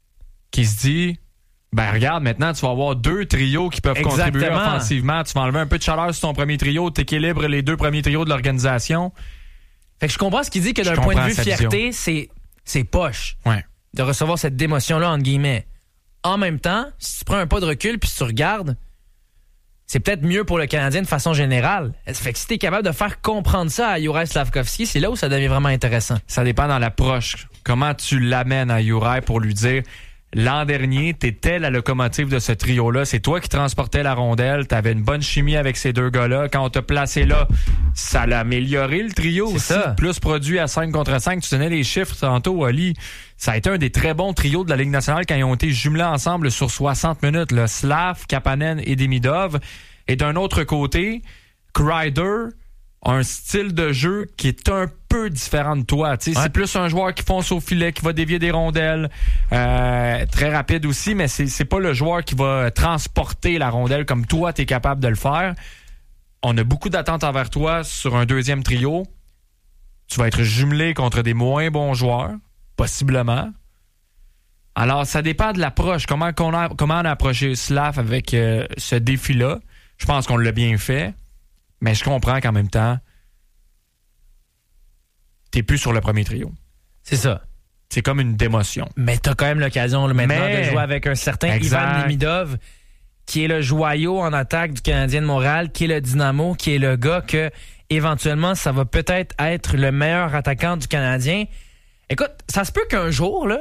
Qui se dit... Ben regarde, maintenant, tu vas avoir 2 trios qui peuvent contribuer offensivement. Tu vas enlever un peu de chaleur sur ton premier trio, tu équilibres les 2 premiers trios de l'organisation. Fait que je comprends ce qu'il dit que d'un point de vue fierté, c'est poche de recevoir cette démotion-là, entre guillemets. En même temps, si tu prends un pas de recul puis si tu regardes, c'est peut-être mieux pour le Canadien de façon générale. Fait que si t'es capable de faire comprendre ça à Juraj Slafkovský, c'est là où ça devient vraiment intéressant. Ça dépend dans l'approche. Comment tu l'amènes à Juraj pour lui dire... L'an dernier, t'étais la locomotive de ce trio-là. C'est toi qui transportais la rondelle. T'avais une bonne chimie avec ces 2 gars-là. Quand on t'a placé là, ça l'a amélioré le trio aussi. Ça. Plus produit à 5 contre 5. Tu donnais les chiffres tantôt, Oli. Ça a été un des très bons trios de la Ligue nationale quand ils ont été jumelés ensemble sur 60 minutes. Là. Slav, Kapanen et Demidov. Et d'un autre côté, Kreider, un style de jeu qui est un peu différent de toi. C'est plus un joueur qui fonce au filet, qui va dévier des rondelles, très rapide aussi, mais c'est pas le joueur qui va transporter la rondelle comme toi, tu es capable de le faire. On a beaucoup d'attentes envers toi sur un deuxième trio. Tu vas être jumelé contre des moins bons joueurs, possiblement. Alors, ça dépend de l'approche. Comment on a approché Slav avec ce défi-là. Je pense qu'on l'a bien fait. Mais je comprends qu'en même temps, t'es plus sur le premier trio. C'est ça. C'est comme une démotion. Mais t'as quand même l'occasion maintenant de jouer avec un certain Ivan Demidov, qui est le joyau en attaque du Canadien de Montréal, qui est le dynamo, qui est le gars que, éventuellement, ça va peut-être être le meilleur attaquant du Canadien. Écoute, ça se peut qu'un jour, là,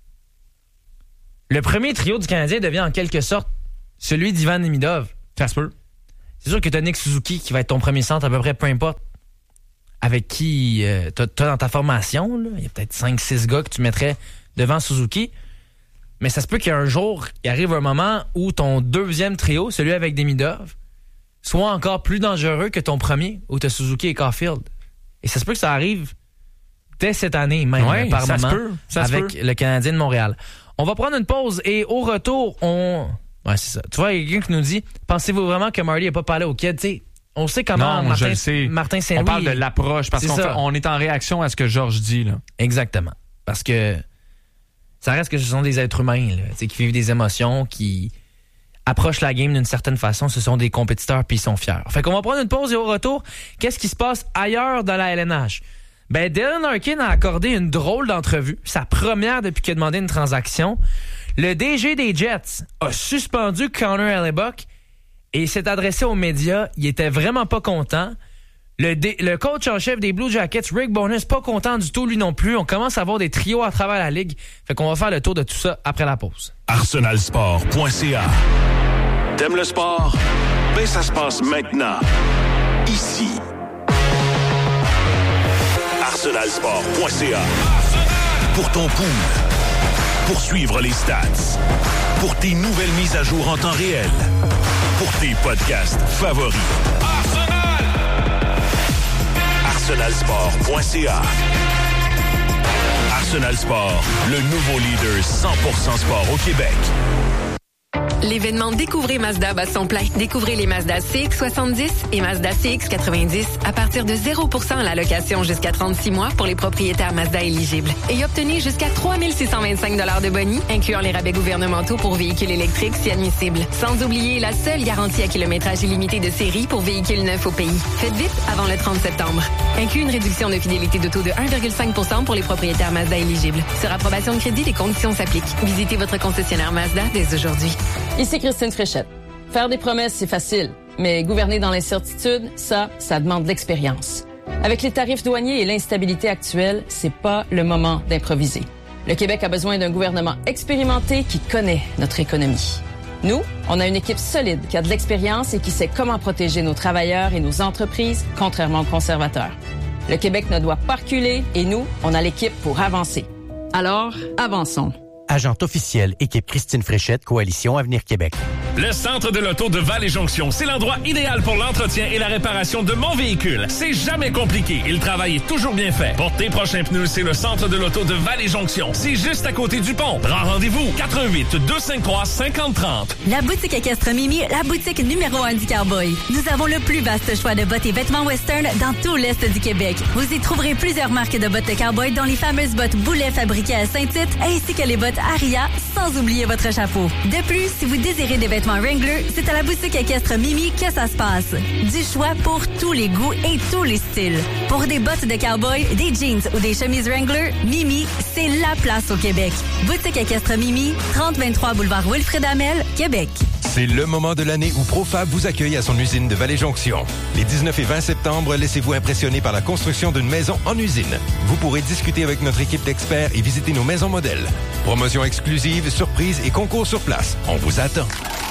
le premier trio du Canadien devient en quelque sorte celui d'Ivan Demidov. Ça se peut. C'est sûr que t'as Nick Suzuki qui va être ton premier centre à peu près, peu importe avec qui t'as dans ta formation. Là. Il y a peut-être 5-6 gars que tu mettrais devant Suzuki. Mais ça se peut qu'un jour, il arrive un moment où ton deuxième trio, celui avec Demidov, soit encore plus dangereux que ton premier, où t'as Suzuki et Caulfield. Et ça se peut que ça arrive dès cette année même, par moment, avec le Canadien de Montréal. On va prendre une pause et au retour, Ouais, c'est ça. Tu vois, il y a quelqu'un qui nous dit, pensez-vous vraiment que Marty n'a pas parlé au kid? T'sais, on sait comment Martin Saint-Louis... On parle de l'approche, parce qu'on est en réaction à ce que Georges dit. Là. Exactement. Parce que ça reste que ce sont des êtres humains là, qui vivent des émotions, qui approchent la game d'une certaine façon. Ce sont des compétiteurs puis ils sont fiers. Fait qu'on va prendre une pause et au retour, qu'est-ce qui se passe ailleurs dans la LNH? Ben, Dylan Larkin a accordé une drôle d'entrevue, sa première depuis qu'il a demandé une transaction. Le DG des Jets a suspendu Connor Hellebuyck et s'est adressé aux médias. Il était vraiment pas content. Le coach en chef des Blue Jackets, Rick Bowness, pas content du tout, lui non plus. On commence à avoir des trios à travers la ligue. Fait qu'on va faire le tour de tout ça après la pause. Arsenalsport.ca. T'aimes le sport? Ben, ça se passe maintenant. Ici. Arsenalsport.ca. Pour ton pool. Pour suivre les stats. Pour tes nouvelles mises à jour en temps réel. Pour tes podcasts favoris. Arsenalsport.ca. Arsenal Sport, le nouveau leader 100% sport au Québec. L'événement Découvrez Mazda bat son plein. Découvrez les Mazda CX-70 et Mazda CX-90 à partir de 0% à la location jusqu'à 36 mois pour les propriétaires Mazda éligibles. Et obtenez jusqu'à 3 625 $ de boni, incluant les rabais gouvernementaux pour véhicules électriques si admissibles. Sans oublier la seule garantie à kilométrage illimité de série pour véhicules neufs au pays. Faites vite avant le 30 septembre. Inclut une réduction de fidélité d'auto de 1,5% pour les propriétaires Mazda éligibles. Sur approbation de crédit, les conditions s'appliquent. Visitez votre concessionnaire Mazda dès aujourd'hui. Ici Christine Fréchette. Faire des promesses, c'est facile. Mais gouverner dans l'incertitude, ça demande de l'expérience. Avec les tarifs douaniers et l'instabilité actuelle, c'est pas le moment d'improviser. Le Québec a besoin d'un gouvernement expérimenté qui connaît notre économie. Nous, on a une équipe solide qui a de l'expérience et qui sait comment protéger nos travailleurs et nos entreprises, contrairement aux conservateurs. Le Québec ne doit pas reculer et nous, on a l'équipe pour avancer. Alors, avançons. Agente officielle, équipe Christine Fréchette, Coalition Avenir Québec. Le centre de l'auto de Vallée-Jonction, c'est l'endroit idéal pour l'entretien et la réparation de mon véhicule. C'est jamais compliqué et le travail est toujours bien fait. Pour tes prochains pneus, c'est le centre de l'auto de Vallée-Jonction. C'est juste à côté du pont. Prends rendez-vous 88 253 5030. La boutique équestre Mimi, la boutique numéro 1 du Cowboy. Nous avons le plus vaste choix de bottes et vêtements western dans tout l'Est du Québec. Vous y trouverez plusieurs marques de bottes de cowboy, dont les fameuses bottes Boulet fabriquées à Saint-Tite, ainsi que les bottes Aria, sans oublier votre chapeau. De plus, si vous désirez des vêtements Wrangler, c'est à la boutique équestre Mimi que ça se passe. Du choix pour tous les goûts et tous les styles. Pour des bottes de cowboy, des jeans ou des chemises Wrangler, Mimi, c'est la place au Québec. Boutique équestre Mimi, 3023 boulevard Wilfrid Hamel, Québec. C'est le moment de l'année où Profab vous accueille à son usine de Vallée-Jonction. Les 19 et 20 septembre, laissez-vous impressionner par la construction d'une maison en usine. Vous pourrez discuter avec notre équipe d'experts et visiter nos maisons modèles. Promotions exclusives, surprises et concours sur place. On vous attend.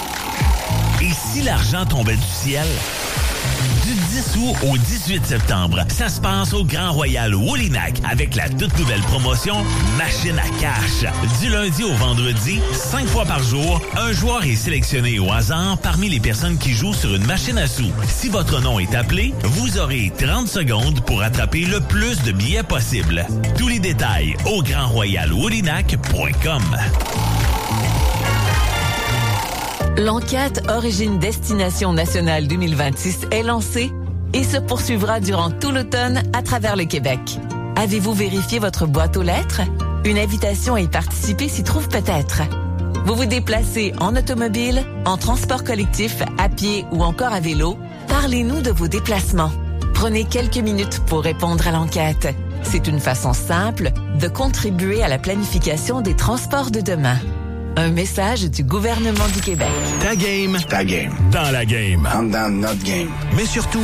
Et si l'argent tombait du ciel? Du 10 août au 18 septembre, ça se passe au Grand Royal Woolinac avec la toute nouvelle promotion Machine à cash. Du lundi au vendredi, 5 fois par jour, un joueur est sélectionné au hasard parmi les personnes qui jouent sur une machine à sous. Si votre nom est appelé, vous aurez 30 secondes pour attraper le plus de billets possible. Tous les détails au grandroyalwoolinac.com. L'enquête Origine Destination Nationale 2026 est lancée et se poursuivra durant tout l'automne à travers le Québec. Avez-vous vérifié votre boîte aux lettres? Une invitation à y participer s'y trouve peut-être. Vous vous déplacez en automobile, en transport collectif, à pied ou encore à vélo? Parlez-nous de vos déplacements. Prenez quelques minutes pour répondre à l'enquête. C'est une façon simple de contribuer à la planification des transports de demain. Un message du gouvernement du Québec. Ta game. Ta game. Dans la game. Dans notre game. Mais surtout,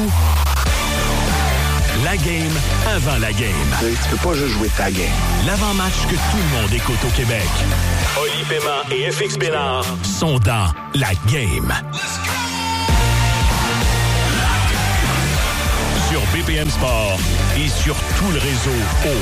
la game avant la game. Tu peux pas juste jouer ta game. L'avant-match que tout le monde écoute au Québec. Oli Paiement et FX Bénard sont dans la game. Sur BPM Sport et sur tout le réseau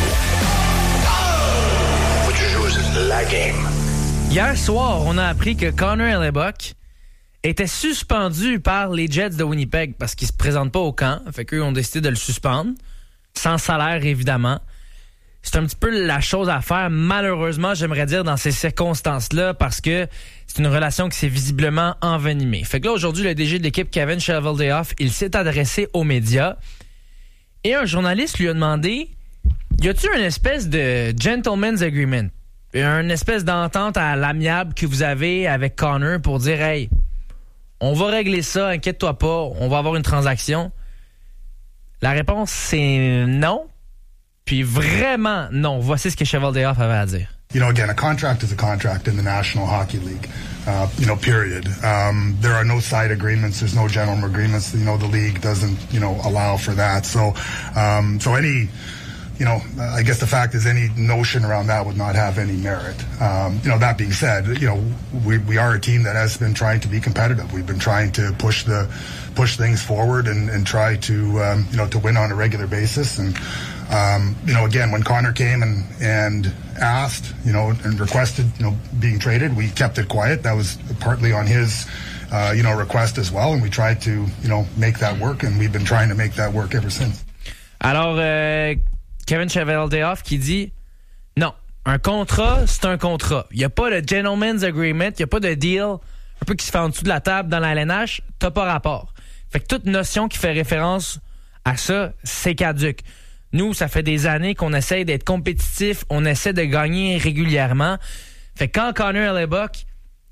Faut que tu joues la game. Hier soir, on a appris que Connor Hellebuyck était suspendu par les Jets de Winnipeg parce qu'il se présente pas au camp. Fait qu'eux ont décidé de le suspendre. Sans salaire, évidemment. C'est un petit peu la chose à faire, malheureusement, j'aimerais dire, dans ces circonstances-là, parce que c'est une relation qui s'est visiblement envenimée. Fait que là, aujourd'hui, le DG de l'équipe, Kevin Cheveldayoff, il s'est adressé aux médias et un journaliste lui a demandé, y a-t-il une espèce de gentleman's agreement? Une espèce d'entente à l'amiable que vous avez avec Connor pour dire, hey, on va régler ça, inquiète-toi pas, on va avoir une transaction. La réponse, c'est non. Puis vraiment non. Voici ce que Cheveldayoff avait à dire. You know, again, a contract is a contract in the National Hockey League, period. There are no side agreements. There's no gentleman agreements. The league doesn't, allow for that. So any, I guess the fact is any notion around that would not have any merit. That being said, we are a team that has been trying to be competitive. We've been trying to push things forward and try to, to win on a regular basis. And, again, when Connor came and asked, and requested, being traded, we kept it quiet. That was partly on his, request as well. And we tried to, make that work. And we've been trying to make that work ever since. Alors, Kevin Cheveldayoff qui dit non, un contrat, c'est un contrat. Il n'y a pas de gentleman's agreement, il n'y a pas de deal un peu qui se fait en dessous de la table dans la LNH, t'as pas rapport. Fait que toute notion qui fait référence à ça, c'est caduque. Nous, ça fait des années qu'on essaye d'être compétitif, on essaie de gagner régulièrement. Fait que quand Connor Hellebuyck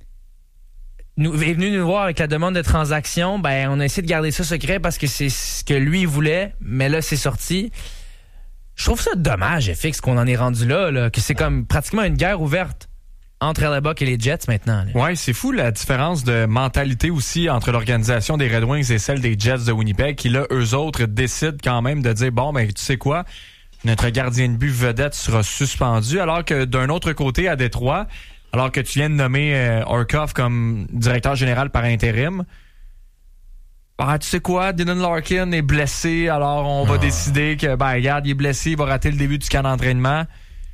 est venu nous voir avec la demande de transaction, ben on a essayé de garder ça secret parce que c'est ce que lui voulait, mais là, c'est sorti. Je trouve ça dommage, FX, qu'on en est rendu là, que c'est comme pratiquement une guerre ouverte entre Hellebuyck et les Jets maintenant. Là. Ouais, c'est fou la différence de mentalité aussi entre l'organisation des Red Wings et celle des Jets de Winnipeg, qui là, eux autres, décident quand même de dire, bon, ben tu sais quoi, notre gardien de but vedette sera suspendu, alors que d'un autre côté, à Détroit, alors que tu viens de nommer Orkov comme directeur général par intérim, ah, tu sais quoi, Dylan Larkin est blessé, alors on va décider que, regarde, il est blessé, il va rater le début du camp d'entraînement.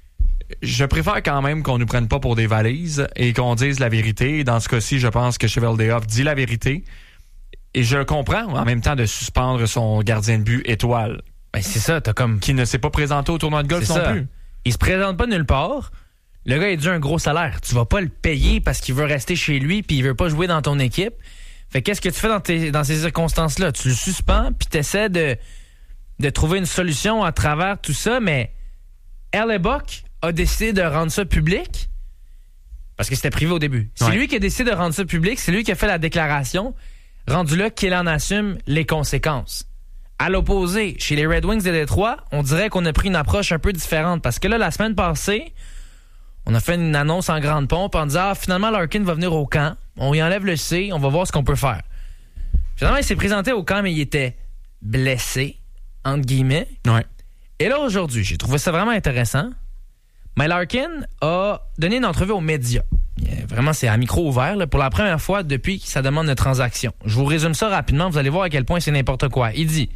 Je préfère quand même qu'on ne nous prenne pas pour des valises et qu'on dise la vérité. Dans ce cas-ci, je pense que Cheveldayoff dit la vérité. Et je comprends en même temps de suspendre son gardien de but étoile. Ben c'est ça, t'as comme... Qui ne s'est pas présenté au tournoi de golf non plus. Il se présente pas nulle part. Le gars, il a dû un gros salaire. Tu vas pas le payer parce qu'il veut rester chez lui puis il veut pas jouer dans ton équipe. Fait qu'est-ce que tu fais dans ces circonstances-là? Tu le suspends, puis tu essaies de trouver une solution à travers tout ça, mais Hellebuyck a décidé de rendre ça public parce que c'était privé au début. C'est lui qui a décidé de rendre ça public, c'est lui qui a fait la déclaration, rendu là qu'il en assume les conséquences. À l'opposé, chez les Red Wings de Détroit, on dirait qu'on a pris une approche un peu différente parce que là, la semaine passée, on a fait une annonce en grande pompe en disant finalement Larkin va venir au camp, on y enlève le C, on va voir ce qu'on peut faire. Finalement, il s'est présenté au camp, mais il était blessé, entre guillemets. Ouais. Et là, aujourd'hui, j'ai trouvé ça vraiment intéressant. Mais Larkin a donné une entrevue aux médias. Vraiment, c'est à micro ouvert là, pour la première fois depuis sa demande de transaction. Je vous résume ça rapidement, vous allez voir à quel point c'est n'importe quoi. Il dit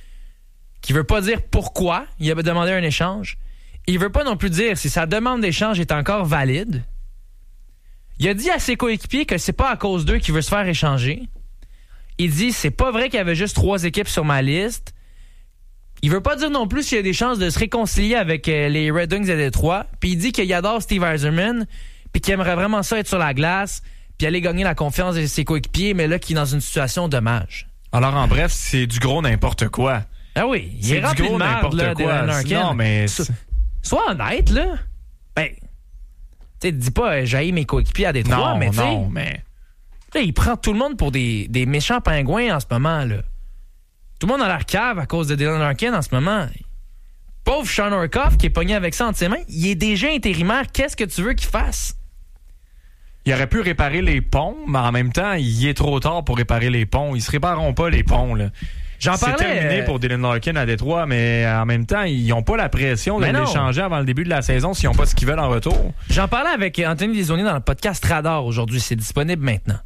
qu'il veut pas dire pourquoi il avait demandé un échange. Il veut pas non plus dire si sa demande d'échange est encore valide. Il a dit à ses coéquipiers que c'est pas à cause d'eux qu'il veut se faire échanger. Il dit c'est pas vrai qu'il y avait juste 3 équipes sur ma liste. Il veut pas dire non plus s'il y a des chances de se réconcilier avec les Red Wings de Détroit. Puis il dit qu'il adore Steve Yzerman, puis qu'il aimerait vraiment ça être sur la glace, puis aller gagner la confiance de ses coéquipiers, mais là qu'il est dans une situation dommage. Alors en bref, c'est du gros n'importe quoi. Ah oui, il est du gros n'importe quoi. Non, mais sois honnête là. Ben, tu sais, dis pas j'haïs mes coéquipiers à Détroit, mais tu sais, mais là, il prend tout le monde pour des méchants pingouins en ce moment là. Tout le monde a l'air cave à cause de Dylan Larkin en ce moment. Pauvre Sean Orkoff qui est pogné avec ça entre ses mains, il est déjà intérimaire. Qu'est-ce que tu veux qu'il fasse? Il aurait pu réparer les ponts, mais en même temps, il est trop tard pour réparer les ponts. Ils se répareront pas, les ponts, là. C'est terminé pour Dylan Larkin à Détroit, mais en même temps, ils n'ont pas la pression de l'échanger avant le début de la saison s'ils n'ont pas ce qu'ils veulent en retour. J'en parlais avec Anthony Desaulniers dans le podcast Radar aujourd'hui. C'est disponible maintenant.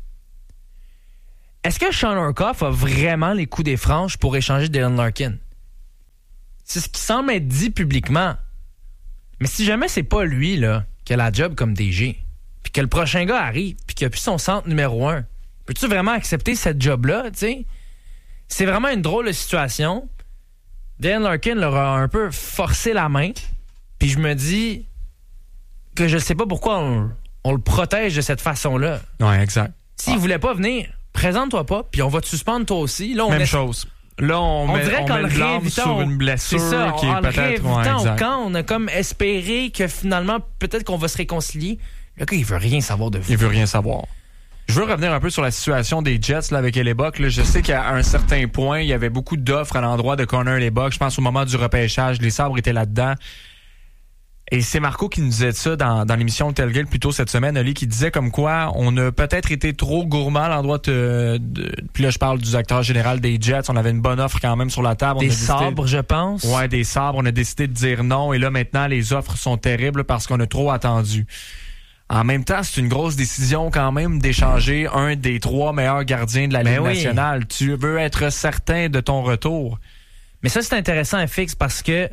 Est-ce que Sean Orkoff a vraiment les coups des franges pour échanger Dylan Larkin? C'est ce qui semble être dit publiquement. Mais si jamais c'est pas lui là qui a la job comme DG, puis que le prochain gars arrive, puis qu'il a plus son centre numéro 1, peux-tu vraiment accepter cette job-là, tu sais? C'est vraiment une drôle de situation. Dylan Larkin leur a un peu forcé la main, puis je me dis que je sais pas pourquoi on le protège de cette façon-là. Ouais, exact. S'il voulait pas venir, présente-toi pas, puis on va te suspendre toi aussi. Là, Même chose. Là, on dirait met le blâme sur une blessure qui est peut-être... au camp, on a comme espéré que finalement, peut-être qu'on va se réconcilier. Le gars, il veut rien savoir de vous. Il veut rien savoir. Je veux revenir un peu sur la situation des Jets là, avec Hellebuyck. Là, je sais qu'à un certain point, il y avait beaucoup d'offres à l'endroit de Connor Hellebuyck. Je pense au moment du repêchage, les Sabres étaient là-dedans. Et c'est Marco qui nous disait ça dans l'émission de Tailgate plus tôt cette semaine, Oli, qui disait comme quoi on a peut-être été trop gourmand à l'endroit puis là, je parle du directeur général des Jets. On avait une bonne offre quand même sur la table. Des Sabres, je pense. Ouais, des Sabres. On a décidé de dire non. Et là, maintenant, les offres sont terribles parce qu'on a trop attendu. En même temps, c'est une grosse décision quand même d'échanger un des 3 meilleurs gardiens de la Ligue nationale. Tu veux être certain de ton retour. Mais ça, c'est intéressant, FX, parce que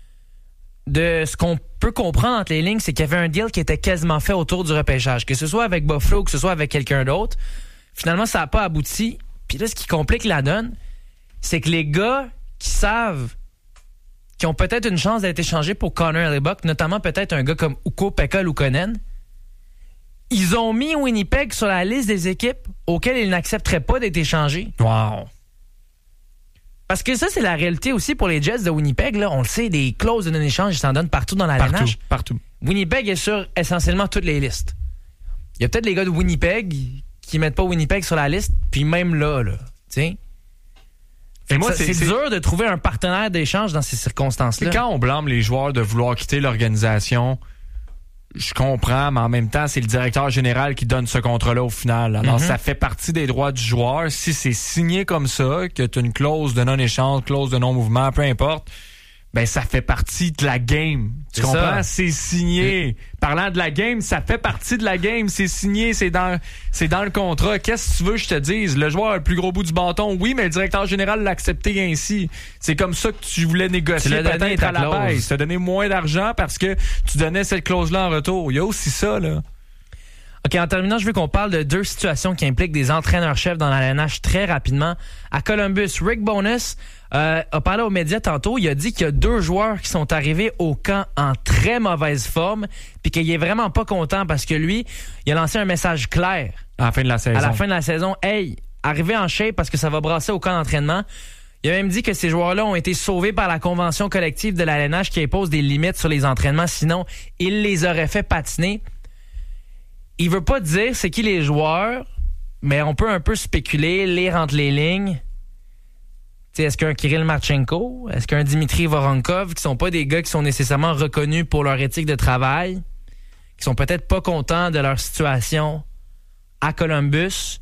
de ce qu'on peut comprendre entre les lignes, c'est qu'il y avait un deal qui était quasiment fait autour du repêchage. Que ce soit avec Buffalo ou que ce soit avec quelqu'un d'autre, finalement, ça n'a pas abouti. Puis là, ce qui complique la donne, c'est que les gars qui savent qui ont peut-être une chance d'être échangés pour Connor Hellebuyck, notamment peut-être un gars comme Ukko-Pekka Luukkonen, ils ont mis Winnipeg sur la liste des équipes auxquelles ils n'accepteraient pas d'être échangés. Wow! Parce que ça, c'est la réalité aussi pour les Jets de Winnipeg. Là. On le sait, des clauses de non-échange, ils s'en donnent partout dans la LNH. Partout. Winnipeg est sur essentiellement toutes les listes. Il y a peut-être les gars de Winnipeg qui mettent pas Winnipeg sur la liste, puis même là, tu sais. C'est dur de trouver un partenaire d'échange dans ces circonstances-là. Quand on blâme les joueurs de vouloir quitter l'organisation, je comprends, mais en même temps, c'est le directeur général qui donne ce contrat-là au final. Alors, ça fait partie des droits du joueur. Si c'est signé comme ça, que tu as une clause de non-échange, clause de non-mouvement, peu importe, ben ça fait partie de la game. Tu comprends? C'est signé. Parlant de la game, ça fait partie de la game. C'est signé, c'est dans le contrat. Qu'est-ce que tu veux que je te dise? Le joueur a le plus gros bout du bâton, oui, mais le directeur général l'a accepté ainsi. C'est comme ça que tu voulais négocier peut-être à la baisse. Tu as donné moins d'argent parce que tu donnais cette clause-là en retour. Il y a aussi ça, là. OK, en terminant, je veux qu'on parle de 2 situations qui impliquent des entraîneurs-chefs dans la LNH très rapidement. À Columbus, Rick Bowness a parlé aux médias tantôt. Il a dit qu'il y a 2 joueurs qui sont arrivés au camp en très mauvaise forme puis qu'il est vraiment pas content parce que lui, il a lancé un message clair. À la fin de la saison. À la fin de la saison. Hey, arrivez en shape parce que ça va brasser au camp d'entraînement. Il a même dit que ces joueurs-là ont été sauvés par la convention collective de la LNH qui impose des limites sur les entraînements. Sinon, il les aurait fait patiner. Il veut pas dire c'est qui les joueurs, mais on peut un peu spéculer, lire entre les lignes. T'sais, est-ce qu'un Kirill Marchenko, est-ce qu'un Dimitri Voronkov, qui sont pas des gars qui sont nécessairement reconnus pour leur éthique de travail, qui sont peut-être pas contents de leur situation à Columbus.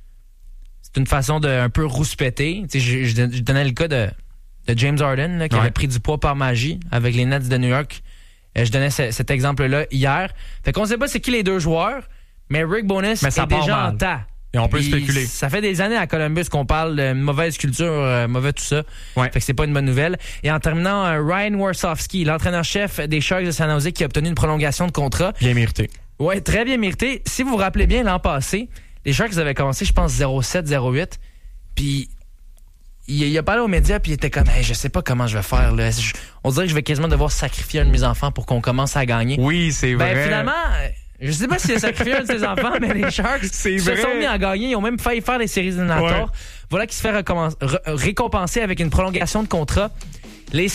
C'est une façon de un peu rouspéter. Je donnais le cas de James Harden, là, qui avait pris du poids par magie avec les Nets de New York. Je donnais cet exemple-là hier. Fait qu'on sait pas c'est qui les 2 joueurs, mais Rick Bowness est déjà en tas. Et on peut spéculer. Ça fait des années à Columbus qu'on parle de mauvaise culture, mauvais tout ça. Fait que c'est pas une bonne nouvelle. Et en terminant, Ryan Warsofsky, l'entraîneur-chef des Sharks de San Jose, qui a obtenu une prolongation de contrat. Bien mérité. Ouais, très bien mérité. Si vous vous rappelez bien, l'an passé, les Sharks avaient commencé, je pense, 0-7-0-8. Puis il a parlé aux médias, puis il était comme, hey, je sais pas comment je vais faire. Là. On dirait que je vais quasiment devoir sacrifier un de mes enfants pour qu'on commence à gagner. Oui, c'est vrai. Finalement, je sais pas s'il a sacrifié un de ses enfants, mais les Sharks se sont mis à gagner. Ils ont même failli faire les séries éliminatoires. Voilà qui se fait récompenser avec une prolongation de contrat. Les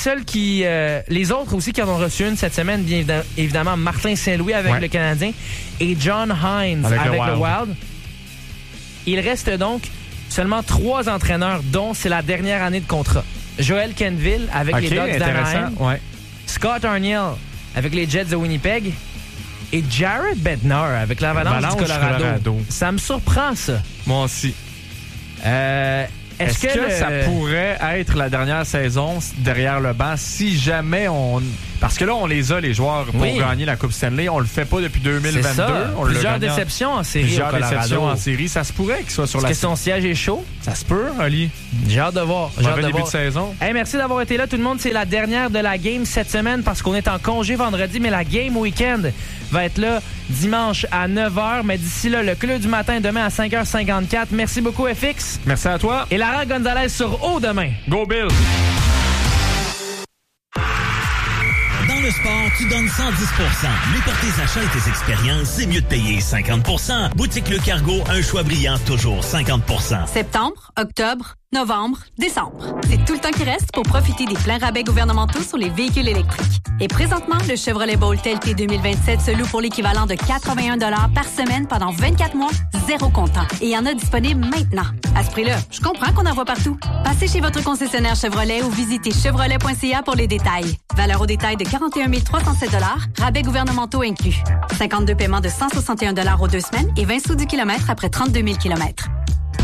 autres aussi qui en ont reçu une cette semaine, bien évidemment, Martin Saint-Louis avec le Canadien et John Hines avec le Wild. Il reste donc Seulement 3 entraîneurs, dont c'est la dernière année de contrat. Joel Kenville avec les Ducks d'Anaheim. Ouais. Scott Arniel avec les Jets de Winnipeg. Et Jared Bednar avec l'Avalanche du Colorado. Ça me surprend, ça. Moi aussi. Est-ce que ça pourrait être la dernière saison derrière le banc si jamais on... Parce que là, on les a, les joueurs, pour gagner la Coupe Stanley. On le fait pas depuis 2022. C'est ça. Plusieurs déceptions en série au Colorado. Déceptions en série. Ça se pourrait qu'il soit sur la... Est-ce que son siège est chaud? Ça se peut, Oli. J'ai hâte de voir. Mauvais début de saison. Hey, merci d'avoir été là, tout le monde. C'est la dernière de la game cette semaine parce qu'on est en congé vendredi, mais la game week-end va être là dimanche à 9h. Mais d'ici là, le club du matin demain à 5h54. Merci beaucoup, FX. Merci à toi. Et Lara Gonzalez sur O demain. Go Bill! Dans le sport, tu donnes 110%. Mais pour tes achats et tes expériences, c'est mieux de payer 50%. Boutique Le Cargo, un choix brillant, toujours 50%. Septembre, octobre, novembre, décembre. C'est tout le temps qui reste pour profiter des pleins rabais gouvernementaux sur les véhicules électriques. Et présentement, le Chevrolet Bolt LT 2027 se loue pour l'équivalent de 81 $ par semaine pendant 24 mois, 0 comptant. Et il y en a disponible maintenant. À ce prix-là, je comprends qu'on en voit partout. Passez chez votre concessionnaire Chevrolet ou visitez chevrolet.ca pour les détails. Valeur au détail de 41 307 $, rabais gouvernementaux inclus. 52 paiements de 161 $ aux 2 semaines et 20 sous du kilomètre après 32 000 km.